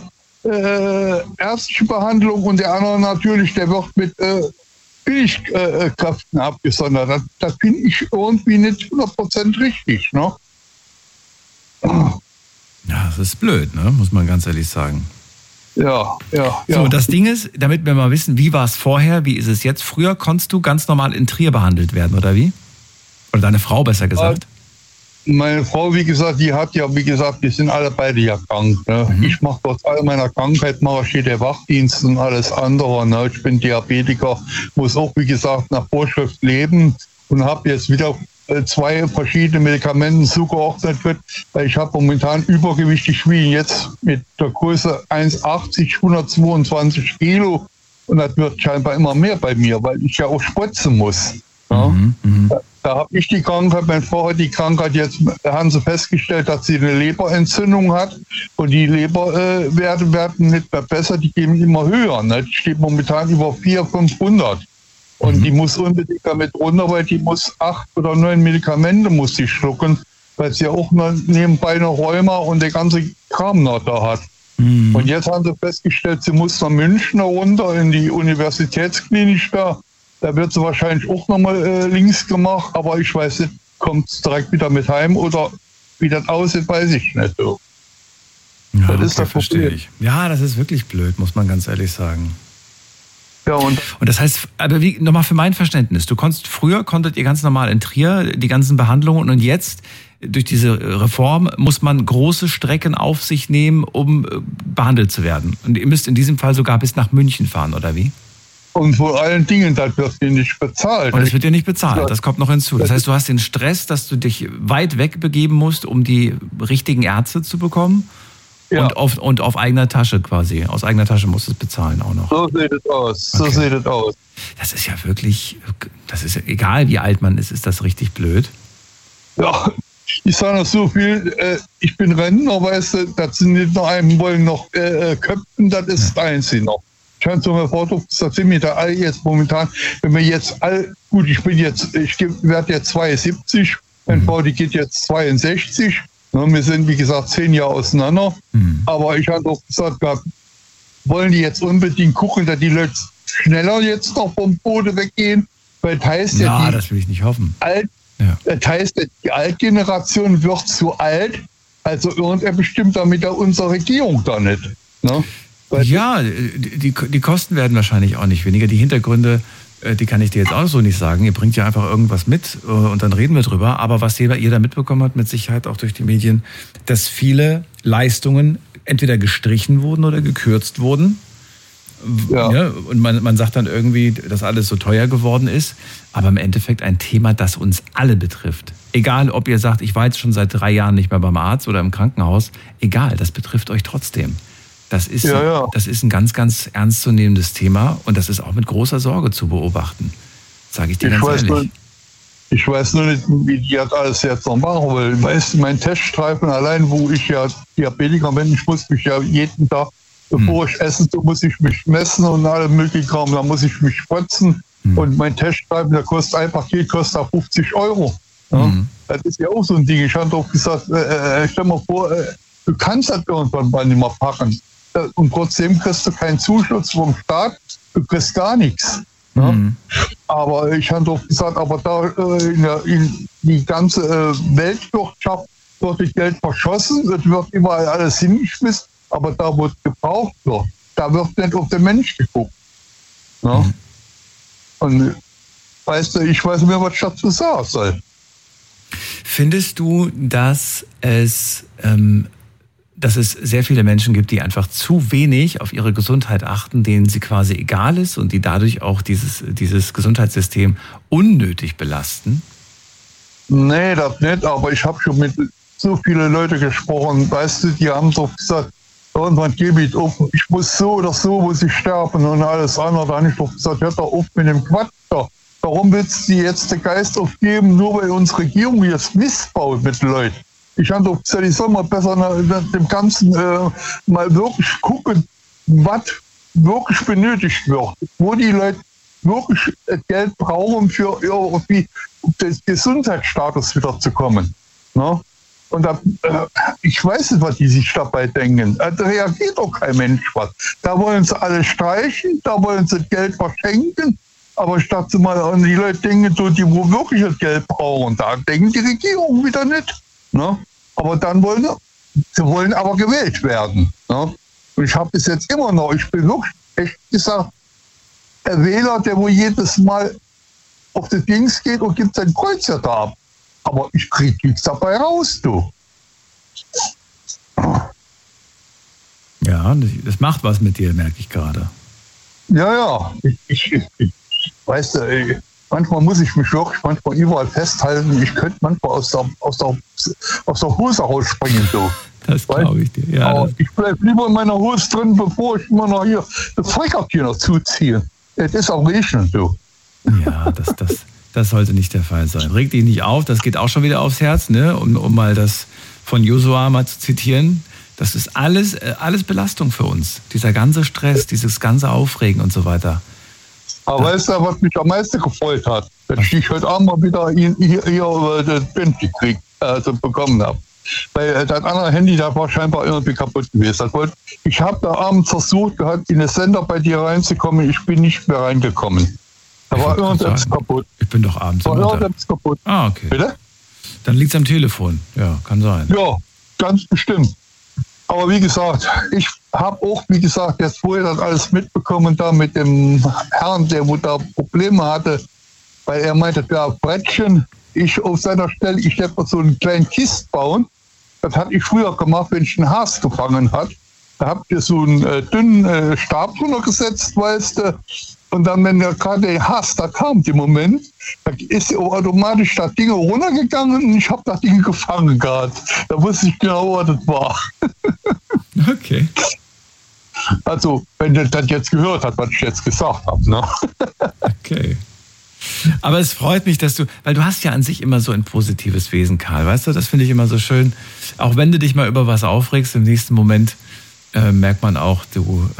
ärztliche Behandlung und der andere natürlich, der wird mit Billigkräften abgesondert. Das finde ich irgendwie nicht 100% richtig. Ne? Ja, das ist blöd, ne? Muss man ganz ehrlich sagen. Ja. So, das Ding ist, damit wir mal wissen, wie war es vorher, wie ist es jetzt? Früher konntest du ganz normal in Trier behandelt werden, oder wie? Oder deine Frau, besser gesagt. Meine Frau, wie gesagt, wir sind alle beide ja krank. Ne? Ich mache trotz all meiner Krankheit, steht der Wachdienst und alles andere. Ne? Ich bin Diabetiker, muss auch, wie gesagt, nach Vorschrift leben und habe jetzt wieder 2 verschiedene Medikamente zugeordnet wird, weil ich habe momentan Übergewicht. Ich wiege jetzt mit der Größe 1,80, 122 Kilo und das wird scheinbar immer mehr bei mir, weil ich ja auch spritzen muss. Ja? Da habe ich die Krankheit, meine Frau hat die Krankheit, jetzt haben sie festgestellt, dass sie eine Leberentzündung hat und die Leberwerte werden nicht mehr besser, die gehen immer höher. Ne? Die steht momentan über 400-500 und die muss unbedingt damit runter, weil die muss 8 oder 9 Medikamente muss sie schlucken, weil sie ja auch nebenbei eine Rheuma und der ganze Kram noch da hat. Und jetzt haben sie festgestellt, sie muss nach München runter in die Universitätsklinik da. Da wird sie wahrscheinlich auch nochmal links gemacht, aber ich weiß nicht, kommt es direkt wieder mit heim oder wie das aussieht, weiß ich nicht. So. Ja, das ist das verstehe ich. Ja, das ist wirklich blöd, muss man ganz ehrlich sagen. Ja, und das heißt, aber nochmal für mein Verständnis, konntet ihr ganz normal in Trier die ganzen Behandlungen und jetzt durch diese Reform muss man große Strecken auf sich nehmen, um behandelt zu werden. Und ihr müsst in diesem Fall sogar bis nach München fahren, oder wie? Und vor allen Dingen, das wird dir nicht bezahlt. Und es wird dir nicht bezahlt, das kommt noch hinzu. Das heißt, du hast den Stress, dass du dich weit weg begeben musst, um die richtigen Ärzte zu bekommen. Ja. Und auf eigener Tasche quasi. Aus eigener Tasche musst du es bezahlen auch noch. So sieht es aus. So sieht es aus. Das ist ja wirklich, das ist egal wie alt man ist das richtig blöd. Ja, ich sage noch so viel, ich bin Rentner, weißt du, das sind nicht noch einen, wollen noch köpfen, das ist das Einzige noch. Ich habe so mal Foto, das sind wir da alle jetzt momentan, wenn wir jetzt gut, ich werde jetzt 72, meine Frau, die geht jetzt 62. Wir sind, wie gesagt, 10 Jahre auseinander. Aber ich habe doch gesagt, wollen die jetzt unbedingt gucken, dass die Leute schneller jetzt noch vom Boden weggehen? Weil das heißt das will ich nicht hoffen. Das heißt, die Altgeneration wird zu alt. Also irgendwer bestimmt damit unsere Regierung da nicht. Ne? Ja, die Kosten werden wahrscheinlich auch nicht weniger. Die Hintergründe, die kann ich dir jetzt auch so nicht sagen. Ihr bringt ja einfach irgendwas mit und dann reden wir drüber. Aber was jeder mitbekommen hat, mit Sicherheit auch durch die Medien, dass viele Leistungen entweder gestrichen wurden oder gekürzt wurden. Ja, und man sagt dann irgendwie, dass alles so teuer geworden ist. Aber im Endeffekt ein Thema, das uns alle betrifft. Egal, ob ihr sagt, ich war jetzt schon seit 3 Jahren nicht mehr beim Arzt oder im Krankenhaus. Egal, das betrifft euch trotzdem. Das ist ein ganz, ganz ernstzunehmendes Thema und das ist auch mit großer Sorge zu beobachten. Sage ich dir ganz ehrlich. Ich weiß nur nicht, wie die das alles jetzt noch machen will. Weißt du, mein Teststreifen allein, wo ich ja Diabetiker bin, ich muss mich ja jeden Tag, bevor ich esse, muss ich mich messen und alle möglichen Kram, da muss ich mich spritzen. Und mein Teststreifen, der kostet ein Paket, kostet auch 50 €. Ja? Das ist ja auch so ein Ding. Ich habe doch gesagt, stell mal vor, du kannst das irgendwann mal nicht mehr packen. Und trotzdem kriegst du keinen Zuschuss vom Staat, du kriegst gar nichts. Ja? Aber ich habe doch gesagt, aber da in die ganze Weltwirtschaft wird das Geld verschossen, es wird überall alles hingeschmissen, aber da, wo es gebraucht wird, da wird nicht auf den Mensch geguckt. Ja? Und weißt du, ich weiß nicht mehr, was ich dazu sagen soll. Findest du, dass es sehr viele Menschen gibt, die einfach zu wenig auf ihre Gesundheit achten, denen sie quasi egal ist und die dadurch auch dieses Gesundheitssystem unnötig belasten? Nee, das nicht, aber ich habe schon mit so vielen Leuten gesprochen, weißt du, die haben doch gesagt, irgendwann gebe ich auf, ich muss so oder so, muss ich sterben und alles andere. Da habe ich doch gesagt, hört doch auf mit dem Quatsch da. Warum willst du jetzt den Geist aufgeben, nur weil unsere Regierung jetzt missbaut mit den Leuten? Ich habe doch gesagt, ich soll mal besser dem Ganzen mal wirklich gucken, was wirklich benötigt wird. Wo die Leute wirklich Geld brauchen, für irgendwie den Gesundheitsstatus wieder zu kommen. Ne? Und da, ich weiß nicht, was die sich dabei denken. Da reagiert doch kein Mensch was. Da wollen sie alle streichen, da wollen sie Geld verschenken. Aber statt mal an die Leute denken, die wo wirklich das Geld brauchen, da denken die Regierung wieder nicht. Ne? Aber dann sie wollen aber gewählt werden. Ne? Und ich habe bis jetzt immer noch, ich bin wirklich, echt gesagt, der Wähler, der wo jedes Mal auf das Dings geht und gibt sein Kreuz da ab. Aber ich kriege nichts dabei raus, du. Ja, das macht was mit dir, merke ich gerade. Ja. Ich weißt du, manchmal muss ich mich wirklich überall festhalten. Ich könnte manchmal aus der Hose rausspringen. So. Das glaube ich dir. Ja, aber ich bleibe lieber in meiner Hose drin, bevor ich immer noch hier das Freikörperchen noch zuziehe. Es ist auch regnen, du. Ja, das sollte nicht der Fall sein. Reg dich nicht auf, das geht auch schon wieder aufs Herz, ne? Um mal das von Josua mal zu zitieren. Das ist alles Belastung für uns. Dieser ganze Stress, dieses ganze Aufregen und so weiter. Aber weißt du, was mich am meisten gefreut hat? Dass ich heute Abend mal wieder hier das Band bekommen habe. Weil das andere Handy, das war scheinbar irgendwie kaputt gewesen. Ich habe da abends versucht gehabt, in den Sender bei dir reinzukommen. Ich bin nicht mehr reingekommen. Da war irgendwas kaputt. Ich bin doch abends da war irgendwas kaputt. Ah, okay. Bitte? Dann liegt es am Telefon. Ja, kann sein. Ja, ganz bestimmt. Aber wie gesagt, ich habe auch, wie gesagt, jetzt vorher das alles mitbekommen, da mit dem Herrn, der wo da Probleme hatte, weil er meinte, ja, Brettchen, ich auf seiner Stelle, ich hätte so einen kleinen Kist bauen. Das hatte ich früher gemacht, wenn ich einen Has gefangen hat. Da habt ihr so einen dünnen Stab drunter gesetzt, weißt du. Und dann, wenn der gerade der Hass da kam, im Moment, da ist automatisch das Ding runtergegangen und ich habe das Ding gefangen gehabt. Da wusste ich genau, was das war. Okay. Also, wenn der das jetzt gehört hat, was ich jetzt gesagt habe. Ne? Okay. Aber es freut mich, dass weil du hast ja an sich immer so ein positives Wesen, Karl, weißt du, das finde ich immer so schön. Auch wenn du dich mal über was aufregst, im nächsten Moment merkt man auch, du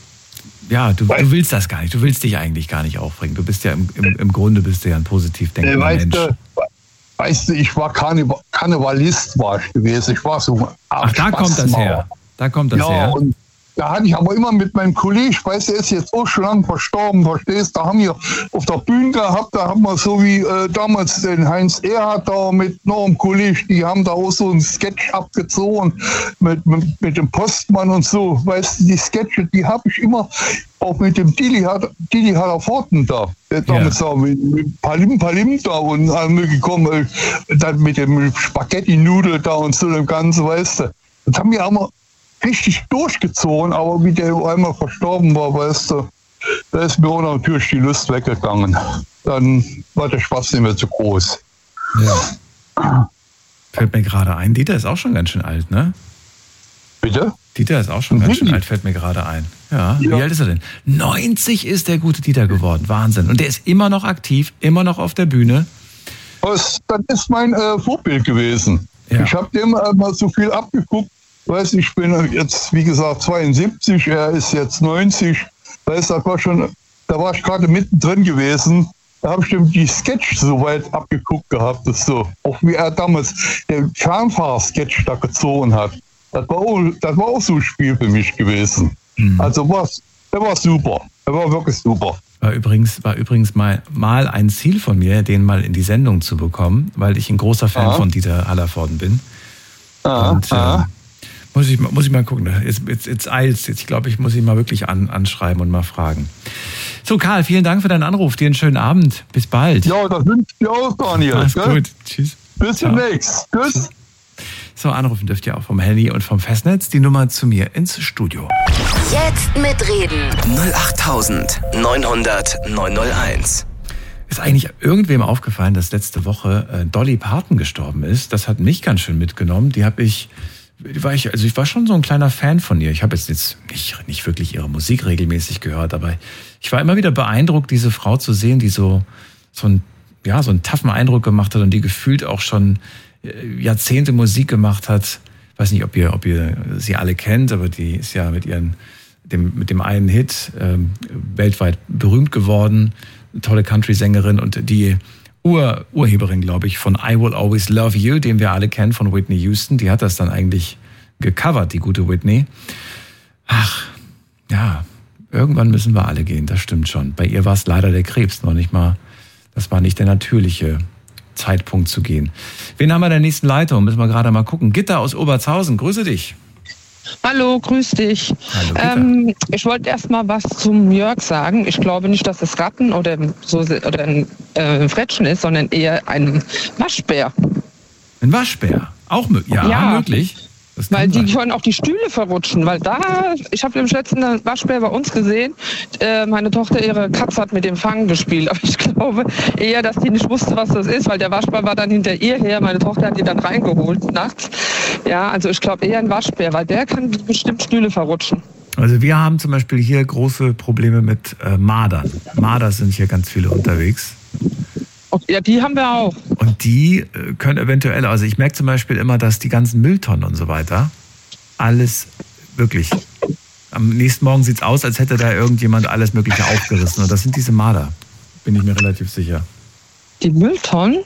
willst das gar nicht, du willst dich eigentlich gar nicht aufregen. Du bist ja im Grunde bist du ja ein positiv denkender Mensch. Weißt du, ich war Karnevalist war ich gewesen, ich war so... Ach, da kommt das her. Da kommt das her. Und da hatte ich aber immer mit meinem Kollegen, weißt du, er ist jetzt auch schon lange verstorben, verstehst, da haben wir auf der Bühne gehabt, da haben wir so wie damals den Heinz Erhardt da mit noch einem Kollegen, die haben da auch so einen Sketch abgezogen mit dem Postmann und so, weißt du, die Sketche, die habe ich immer auch mit dem Dili Hallervorden da, der damals da mit Palim da und allem gekommen, dann mit dem Spaghetti-Nudel da und so dem Ganzen, weißt du, das haben wir auch richtig durchgezogen, aber wie der einmal verstorben war, weißt du, da ist mir auch natürlich die Lust weggegangen. Dann war der Spaß nicht mehr so groß. Ja. Fällt mir gerade ein, Dieter ist auch schon ganz schön alt, ne? Bitte? Dieter ist auch schon ganz schön alt, fällt mir gerade ein. Ja, wie alt ist er denn? 90 ist der gute Dieter geworden, Wahnsinn. Und der ist immer noch aktiv, immer noch auf der Bühne. Das ist mein Vorbild gewesen. Ja. Ich habe dem mal so viel abgeguckt. Weißt, ich bin jetzt, wie gesagt, 72, er ist jetzt 90. Weißt, da war ich gerade mittendrin gewesen. Da habe ich dem die Sketch so weit abgeguckt gehabt, das so. Auch wie er damals den Fernfahrer-Sketch da gezogen hat. Das war auch so ein Spiel für mich gewesen. Mhm. Also der war super. Er war wirklich super. War übrigens mal ein Ziel von mir, den mal in die Sendung zu bekommen, weil ich ein großer Fan von Dieter Hallervorden bin. Und muss ich mal gucken. Jetzt eilt's. Ich glaube, ich muss ihn mal wirklich anschreiben und mal fragen. So, Karl, vielen Dank für deinen Anruf. Dir einen schönen Abend. Bis bald. Ja, das wünsche ich dir auch, Daniel. Mach's gut. Tschüss. Bis demnächst. Tschüss. So, anrufen dürft ihr auch vom Handy und vom Festnetz. Die Nummer zu mir ins Studio. Jetzt mitreden. 08900 901. Ist eigentlich irgendwem aufgefallen, dass letzte Woche Dolly Parton gestorben ist? Das hat mich ganz schön mitgenommen. Ich war schon so ein kleiner Fan von ihr. Ich habe jetzt nicht wirklich ihre Musik regelmäßig gehört, aber ich war immer wieder beeindruckt, diese Frau zu sehen, die so einen taffen Eindruck gemacht hat und die gefühlt auch schon Jahrzehnte Musik gemacht hat. Ich weiß nicht, ob ihr sie alle kennt, aber die ist ja mit dem einen Hit weltweit berühmt geworden. Eine tolle Country-Sängerin und die Urheberin, glaube ich, von I Will Always Love You, den wir alle kennen, von Whitney Houston. Die hat das dann eigentlich gecovert, die gute Whitney. Ach, ja, irgendwann müssen wir alle gehen, das stimmt schon. Bei ihr war es leider der Krebs, das war nicht der natürliche Zeitpunkt zu gehen. Wen haben wir in der nächsten Leitung? Müssen wir gerade mal gucken. Gitta aus Obertshausen, grüße dich. Hallo, grüß dich. Hallo, ich wollte erst mal was zum Jörg sagen. Ich glaube nicht, dass es Ratten oder ein Frettchen ist, sondern eher ein Waschbär. Ein Waschbär? Auch möglich? Ja, möglich. Weil die können auch die Stühle verrutschen. Weil ich habe im letzten Waschbär bei uns gesehen, meine Tochter, ihre Katze hat mit dem Fangen gespielt. Aber ich glaube eher, dass die nicht wusste, was das ist, weil der Waschbär war dann hinter ihr her. Meine Tochter hat die dann reingeholt nachts. Ja, also ich glaube eher ein Waschbär, weil der kann bestimmt Stühle verrutschen. Also wir haben zum Beispiel hier große Probleme mit Mardern. Marder sind hier ganz viele unterwegs. Ja, die haben wir auch. Und die können eventuell, also ich merke zum Beispiel immer, dass die ganzen Mülltonnen und so weiter, alles wirklich, am nächsten Morgen sieht es aus, als hätte da irgendjemand alles Mögliche aufgerissen. Und das sind diese Marder, bin ich mir relativ sicher. Die Mülltonnen?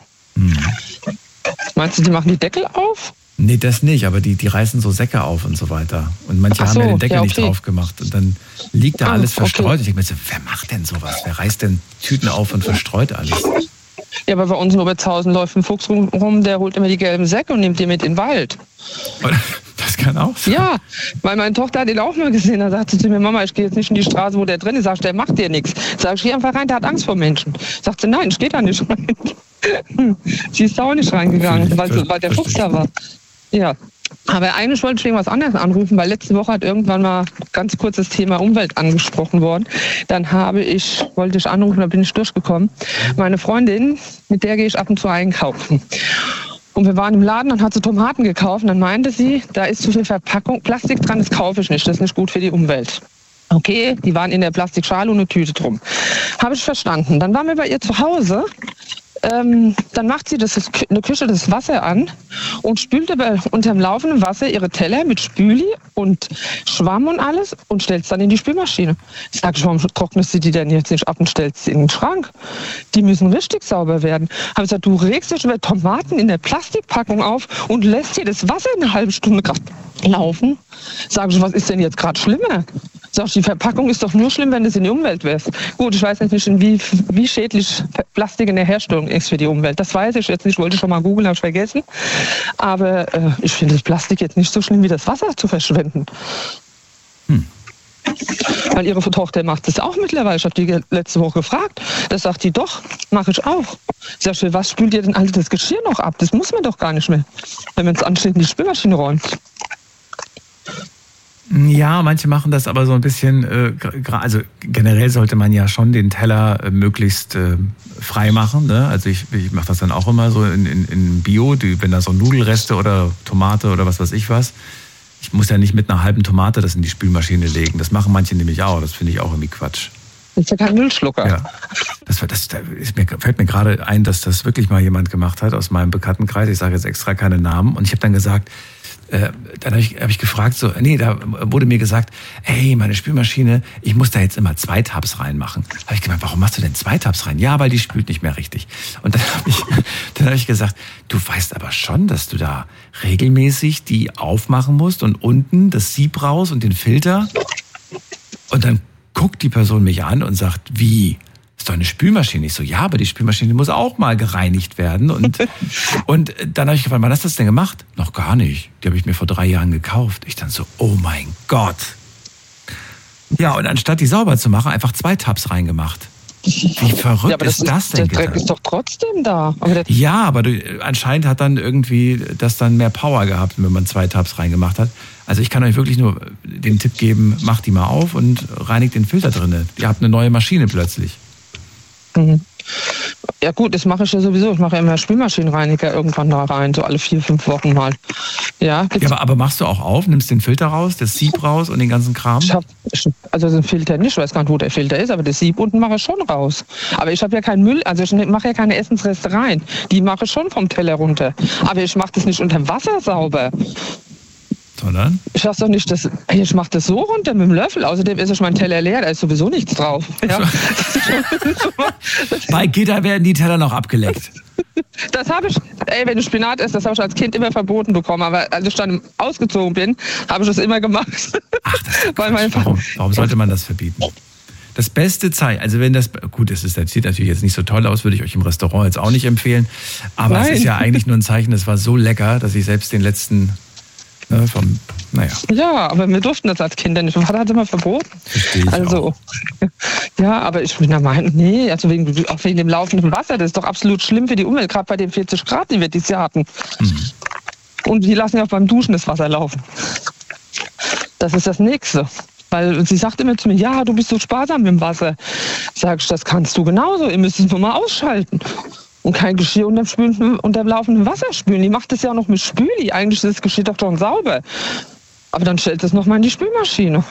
Meinst du, die machen die Deckel auf? Nee, das nicht, aber die reißen so Säcke auf und so weiter. Und manche haben ja den Deckel nicht drauf gemacht. Und dann liegt da alles verstreut. Ich denke mir so, wer macht denn sowas? Wer reißt denn Tüten auf und verstreut alles? Ja, aber bei uns in Obertshausen läuft ein Fuchs rum, der holt immer die gelben Säcke und nimmt die mit in den Wald. kann auch sein. Ja, weil meine Tochter hat ihn auch mal gesehen. Da sagte sie zu mir, Mama, ich gehe jetzt nicht in die Straße, wo der drin ist. Sag ich, der macht dir nichts. Sag ich, geh einfach rein, der hat Angst vor Menschen. Sagt sie, nein, ich geh da nicht rein. Sie ist da auch nicht reingegangen, weil der Fuchs da war. Ja. Aber eigentlich wollte ich wegen was anderes anrufen, weil letzte Woche hat irgendwann mal ganz kurz das Thema Umwelt angesprochen worden. Dann wollte ich anrufen, da bin ich durchgekommen. Meine Freundin, mit der gehe ich ab und zu einkaufen. Und wir waren im Laden und hat sie Tomaten gekauft. Und dann meinte sie, da ist zu viel Verpackung, Plastik dran, das kaufe ich nicht, das ist nicht gut für die Umwelt. Okay, die waren in der Plastikschale und eine Tüte drum. Habe ich verstanden. Dann waren wir bei ihr zu Hause. Dann macht sie in der Küche das Wasser an und spült aber unter dem laufenden Wasser ihre Teller mit Spüli und Schwamm und alles und stellt es dann in die Spülmaschine. Sag ich, warum trocknest du die denn jetzt nicht ab und stellst sie in den Schrank? Die müssen richtig sauber werden. Habe ich gesagt, du regst dich über Tomaten in der Plastikpackung auf und lässt hier das Wasser eine halbe Stunde laufen. Sag ich, was ist denn jetzt gerade schlimmer? Sag ich, die Verpackung ist doch nur schlimm, wenn es in die Umwelt wirst. Gut, ich weiß nicht, wie schädlich Plastik in der Herstellung ist für die Umwelt. Das weiß ich jetzt nicht, wollte ich schon mal googeln, habe ich vergessen. Aber ich finde das Plastik jetzt nicht so schlimm, wie das Wasser zu verschwenden. Weil ihre Tochter macht das auch mittlerweile. Ich habe die letzte Woche gefragt. Das sagt die, doch, mache ich auch. Sag ich, was spült ihr denn alles das Geschirr noch ab? Das muss man doch gar nicht mehr, wenn man es anschließend in die Spülmaschine räumt. Ja, manche machen das aber so ein bisschen, also generell sollte man ja schon den Teller möglichst frei machen. Ne? Also ich mache das dann auch immer so in Bio, wenn da so Nudelreste oder Tomate oder was weiß ich was. Ich muss ja nicht mit einer halben Tomate das in die Spülmaschine legen. Das machen manche nämlich auch. Das finde ich auch irgendwie Quatsch. Das ist ja kein Müllschlucker. Ja. Fällt mir gerade ein, dass das wirklich mal jemand gemacht hat aus meinem Bekanntenkreis. Ich sage jetzt extra keine Namen. Und ich habe dann gesagt, dann hab ich gefragt, da wurde mir gesagt, hey, meine Spülmaschine, ich muss da jetzt immer 2 Tabs reinmachen. Habe ich gemeint, warum machst du denn 2 Tabs rein? Ja, weil die spült nicht mehr richtig. Und dann hab ich gesagt, du weißt aber schon, dass du da regelmäßig die aufmachen musst und unten das Sieb raus und den Filter. Und dann guckt die Person mich an und sagt, wie? Ist doch eine Spülmaschine. Ich so, ja, aber die Spülmaschine muss auch mal gereinigt werden. Und dann habe ich gefragt, wann hast du das denn gemacht? Noch gar nicht. Die habe ich mir vor 3 Jahren gekauft. Ich dann so, oh mein Gott. Ja, und anstatt die sauber zu machen, einfach 2 Tabs reingemacht. Wie verrückt ist das denn? Der Dreck ist doch trotzdem da. Ja, aber anscheinend hat dann irgendwie das dann mehr Power gehabt, wenn man 2 Tabs reingemacht hat. Also ich kann euch wirklich nur den Tipp geben, macht die mal auf und reinigt den Filter drinne. Ihr habt eine neue Maschine plötzlich. Mhm. Ja gut, das mache ich ja sowieso. Ich mache ja immer Spülmaschinenreiniger irgendwann da rein, so alle 4-5 Wochen mal. Ja, aber machst du auch auf, nimmst den Filter raus, das Sieb raus und den ganzen Kram? Also den Filter nicht, ich weiß gar nicht, wo der Filter ist, aber das Sieb unten mache ich schon raus. Aber ich habe ja keinen Müll, also ich mache ja keine Essensreste rein. Die mache ich schon vom Teller runter. Aber ich mache das nicht unter dem Wasser sauber. Sondern? Ich lasse doch nicht ich mache das so runter mit dem Löffel. Außerdem ist mein Teller leer, da ist sowieso nichts drauf. Ja? Bei Gitter werden die Teller noch abgeleckt. Das habe ich, wenn du Spinat isst, das habe ich als Kind immer verboten bekommen. Aber als ich dann ausgezogen bin, habe ich das immer gemacht. Ach, das ist warum sollte man das verbieten? Das beste Zeichen, also wenn das, gut, das sieht natürlich jetzt nicht so toll aus, würde ich euch im Restaurant jetzt auch nicht empfehlen. Aber Es ist ja eigentlich nur ein Zeichen, das war so lecker, dass ich selbst den letzten... Ja, aber wir durften das als Kinder nicht. Mein Vater hat es immer verboten. Verstehe ich auch. Ja, aber ich bin der Meinung, also auch wegen dem laufenden Wasser, das ist doch absolut schlimm für die Umwelt, gerade bei den 40 Grad, die wir dieses Jahr hatten. Mhm. Und die lassen ja auch beim Duschen das Wasser laufen. Das ist das Nächste. Weil sie sagt immer zu mir, ja, du bist so sparsam mit dem Wasser. Sag ich, das kannst du genauso, ihr müsst es nur mal ausschalten. Und kein Geschirr unter dem laufenden Wasser spülen. Die macht das ja auch noch mit Spüli. Eigentlich ist das Geschirr doch schon sauber. Aber dann stellt es nochmal in die Spülmaschine.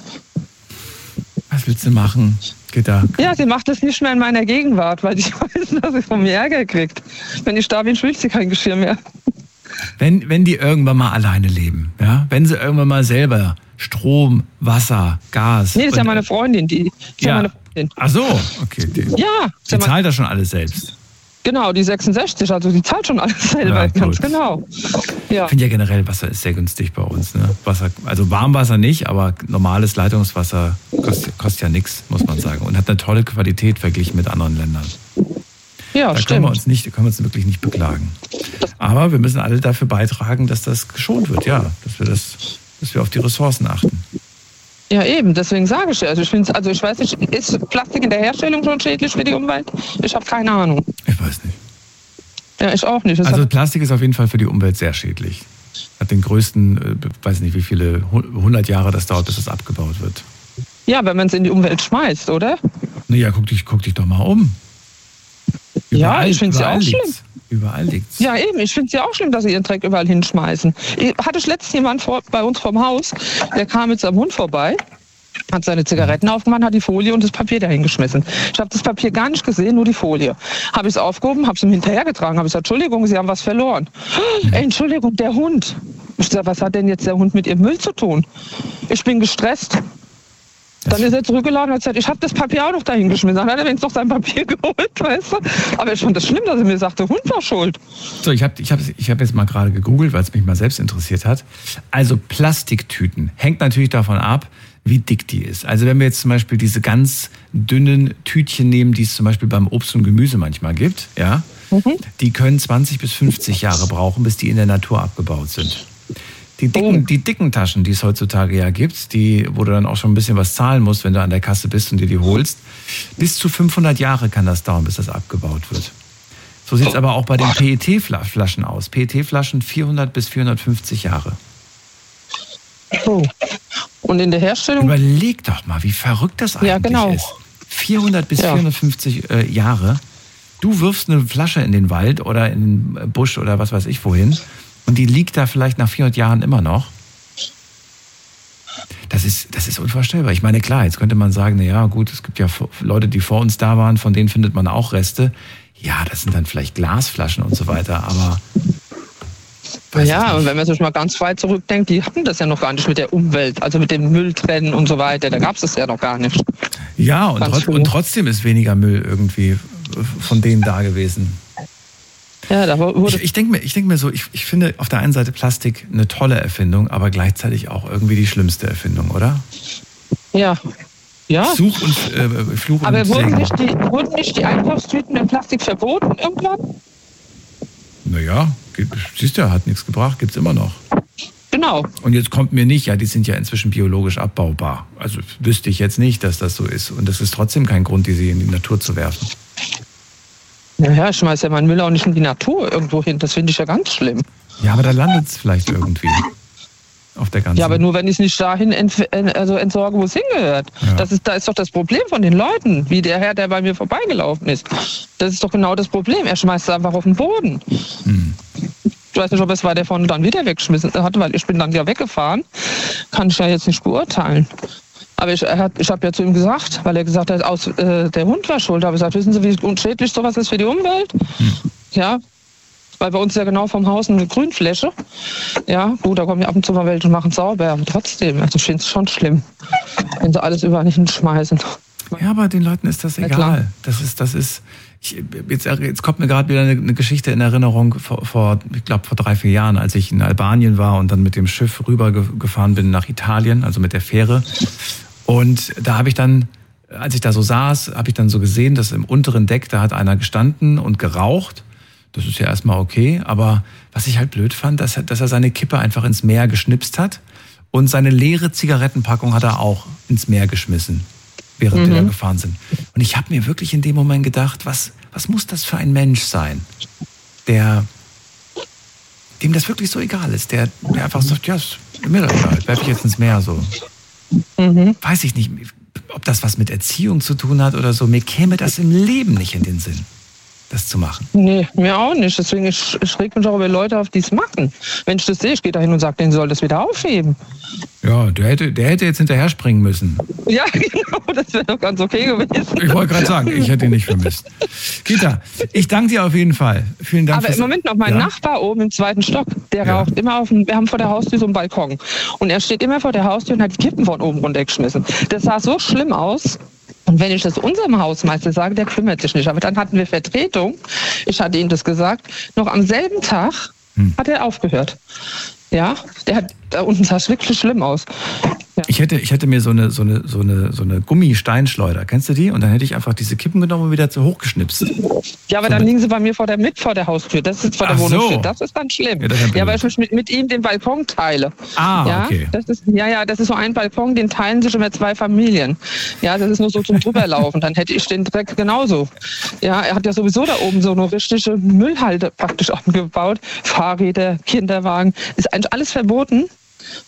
Was willst du machen, Gitter? Ja, sie macht das nicht mehr in meiner Gegenwart, weil ich weiß, dass sie von mir Ärger kriegt. Wenn ich da bin, spült sie kein Geschirr mehr. Wenn die irgendwann mal alleine leben, ja? Wenn sie irgendwann mal selber Strom, Wasser, Gas... Nee, das ist ja meine Freundin. Ja meine Freundin. Ach so, okay. Die zahlt das schon alles selbst. Genau, die 66, also die zahlt schon alles selber, ja, ganz genau. Ja. Ich finde ja generell, Wasser ist sehr günstig bei uns. Ne? Wasser, also Warmwasser nicht, aber normales Leitungswasser kostet ja nichts, muss man sagen. Und hat eine tolle Qualität verglichen mit anderen Ländern. Ja, da können wir uns wirklich nicht beklagen. Aber wir müssen alle dafür beitragen, dass das geschont wird, ja, dass wir auf die Ressourcen achten. Ja, eben, deswegen sage ich ja. Also ich weiß nicht, ist Plastik in der Herstellung schon schädlich für die Umwelt? Ich habe keine Ahnung. Ich weiß nicht. Ja, ich auch nicht. Also Plastik ist auf jeden Fall für die Umwelt sehr schädlich. Hat den größten, weiß nicht wie viele, 100 Jahre das dauert, bis es abgebaut wird. Ja, wenn man es in die Umwelt schmeißt, oder? Naja, guck dich doch mal um. Ja, ich finde es ja auch schlimm. Überall liegt's. Ja, eben. Ich finde es ja auch schlimm, dass sie ihren Dreck überall hinschmeißen. Hatte ich letztens jemand bei uns vorm Haus, der kam mit seinem Hund vorbei, hat seine Zigaretten aufgemacht, hat die Folie und das Papier dahin geschmissen. Ich habe das Papier gar nicht gesehen, nur die Folie. Habe ich es aufgehoben, habe es ihm hinterhergetragen, habe gesagt, Entschuldigung, Sie haben was verloren. Entschuldigung, der Hund. Ich sage, was hat denn jetzt der Hund mit Ihrem Müll zu tun? Ich bin gestresst. Dann ist er zurückgelaufen und hat gesagt, ich habe das Papier auch noch dahin geschmissen. Dann hat er wenigstens noch sein Papier geholt, weißt du. Aber ich fand das schlimm, dass er mir sagte, der Hund war schuld. So, ich hab jetzt mal gerade gegoogelt, weil es mich mal selbst interessiert hat. Also Plastiktüten hängt natürlich davon ab, wie dick die ist. Also wenn wir jetzt zum Beispiel diese ganz dünnen Tütchen nehmen, die es zum Beispiel beim Obst und Gemüse manchmal gibt, ja, die können 20 bis 50 Jahre brauchen, bis die in der Natur abgebaut sind. Die dicken Taschen, die es heutzutage ja gibt, wo du dann auch schon ein bisschen was zahlen musst, wenn du an der Kasse bist und dir die holst, bis zu 500 Jahre kann das dauern, bis das abgebaut wird. So sieht es aber auch bei den PET-Flaschen aus. PET-Flaschen 400 bis 450 Jahre. Oh. Und in der Herstellung? Überleg doch mal, wie verrückt das eigentlich ist. 400 bis 450 Jahre. Du wirfst eine Flasche in den Wald oder in den Busch oder was weiß ich wohin und die liegt da vielleicht nach 400 Jahren immer noch. Das ist unvorstellbar. Ich meine, klar, jetzt könnte man sagen, na ja, gut, es gibt ja Leute, die vor uns da waren, von denen findet man auch Reste. Ja, das sind dann vielleicht Glasflaschen und so weiter, aber... Ja, und wenn man sich mal ganz weit zurückdenkt, die hatten das ja noch gar nicht mit der Umwelt, also mit dem Müll trennen und so weiter, da gab es das ja noch gar nicht. Ja, und trotzdem ist weniger Müll irgendwie von denen da gewesen. Ja, da wurde ich denke mir so, ich finde auf der einen Seite Plastik eine tolle Erfindung, aber gleichzeitig auch irgendwie die schlimmste Erfindung, oder? Ja. Ja. Fluch und aber wurden nicht die Einkaufstüten in Plastik verboten irgendwann? Naja, siehst du, hat nichts gebracht, gibt's immer noch. Genau. Und jetzt kommt mir nicht, ja, die sind ja inzwischen biologisch abbaubar. Also wüsste ich jetzt nicht, dass das so ist. Und das ist trotzdem kein Grund, die in die Natur zu werfen. Naja, ich schmeiß ja meinen Müll auch nicht in die Natur irgendwo hin. Das finde ich ja ganz schlimm. Ja, aber da landet es vielleicht irgendwie. Auf der ganzen. Ja, aber nur wenn ich es nicht dahin entsorge, wo es hingehört. Ja. Da ist doch das Problem von den Leuten, wie der Herr, der bei mir vorbeigelaufen ist. Das ist doch genau das Problem. Er schmeißt es einfach auf den Boden. Ich weiß nicht, ob es war, der vorne dann wieder weggeschmissen hat, weil ich bin dann ja weggefahren. Kann ich ja jetzt nicht beurteilen. Aber ich habe ja zu ihm gesagt, weil er gesagt hat, der Hund war schuld. Aber ich gesagt, wissen Sie, wie unschädlich sowas ist für die Umwelt? Ja. Weil bei uns ja genau vom Haus eine Grünfläche. Ja, gut, da kommen ja ab und zu mal welche und machen sauber. Aber trotzdem, also ich finde es schon schlimm, wenn sie alles überall hinschmeißen. Ja, aber den Leuten ist das egal. Jetzt kommt mir gerade wieder eine Geschichte in Erinnerung ich glaube vor 3-4 Jahren, als ich in Albanien war und dann mit dem Schiff rübergefahren bin nach Italien, also mit der Fähre. Und da habe ich dann, als ich da so saß, habe ich dann so gesehen, dass im unteren Deck, da hat einer gestanden und geraucht. Das ist ja erstmal okay, aber was ich halt blöd fand, dass er seine Kippe einfach ins Meer geschnipst hat und seine leere Zigarettenpackung hat er auch ins Meer geschmissen, während wir da gefahren sind. Und ich habe mir wirklich in dem Moment gedacht, was muss das für ein Mensch sein, dem das wirklich so egal ist, der einfach sagt, ja, ist mir doch egal, werfe ich jetzt ins Meer so. Weiß ich nicht, ob das was mit Erziehung zu tun hat oder so, mir käme das im Leben nicht in den Sinn, das zu machen. Nee, mir auch nicht. Deswegen ich reg mich auch über Leute auf, die es machen. Wenn ich das sehe, ich gehe da hin und sage, denen soll das wieder aufheben. Ja, der hätte jetzt hinterher springen müssen. Ja, genau, das wäre doch ganz okay gewesen. Ich wollte gerade sagen, ich hätte ihn nicht vermisst. Kita, ich danke dir auf jeden Fall. Vielen Dank. Aber im Moment noch, mein Nachbar oben im 2. Stock, der raucht immer wir haben vor der Haustür so einen Balkon. Und er steht immer vor der Haustür und hat die Kippen von oben runtergeschmissen. Das sah so schlimm aus. Und wenn ich das unserem Hausmeister sage, der kümmert sich nicht. Aber dann hatten wir Vertretung. Ich hatte ihm das gesagt. Noch am selben Tag hat er aufgehört. Ja, da unten sah es wirklich schlimm aus. Ja. Ich hätte mir so eine Gummisteinschleuder, kennst du die? Und dann hätte ich einfach diese Kippen genommen und wieder hochgeschnipst. Ja, aber dann liegen sie bei mir vor der Haustür. Das ist vor der Wohnungstür. So. Das ist dann schlimm. Ja, weil ich mit ihm den Balkon teile. Ah, okay. Das ist so ein Balkon, den teilen sich immer 2 Familien. Ja, das ist nur so zum Drüberlaufen. Dann hätte ich den Dreck genauso. Ja, er hat ja sowieso da oben so eine richtige Müllhalde praktisch angebaut. Fahrräder, Kinderwagen. Ist eigentlich alles verboten.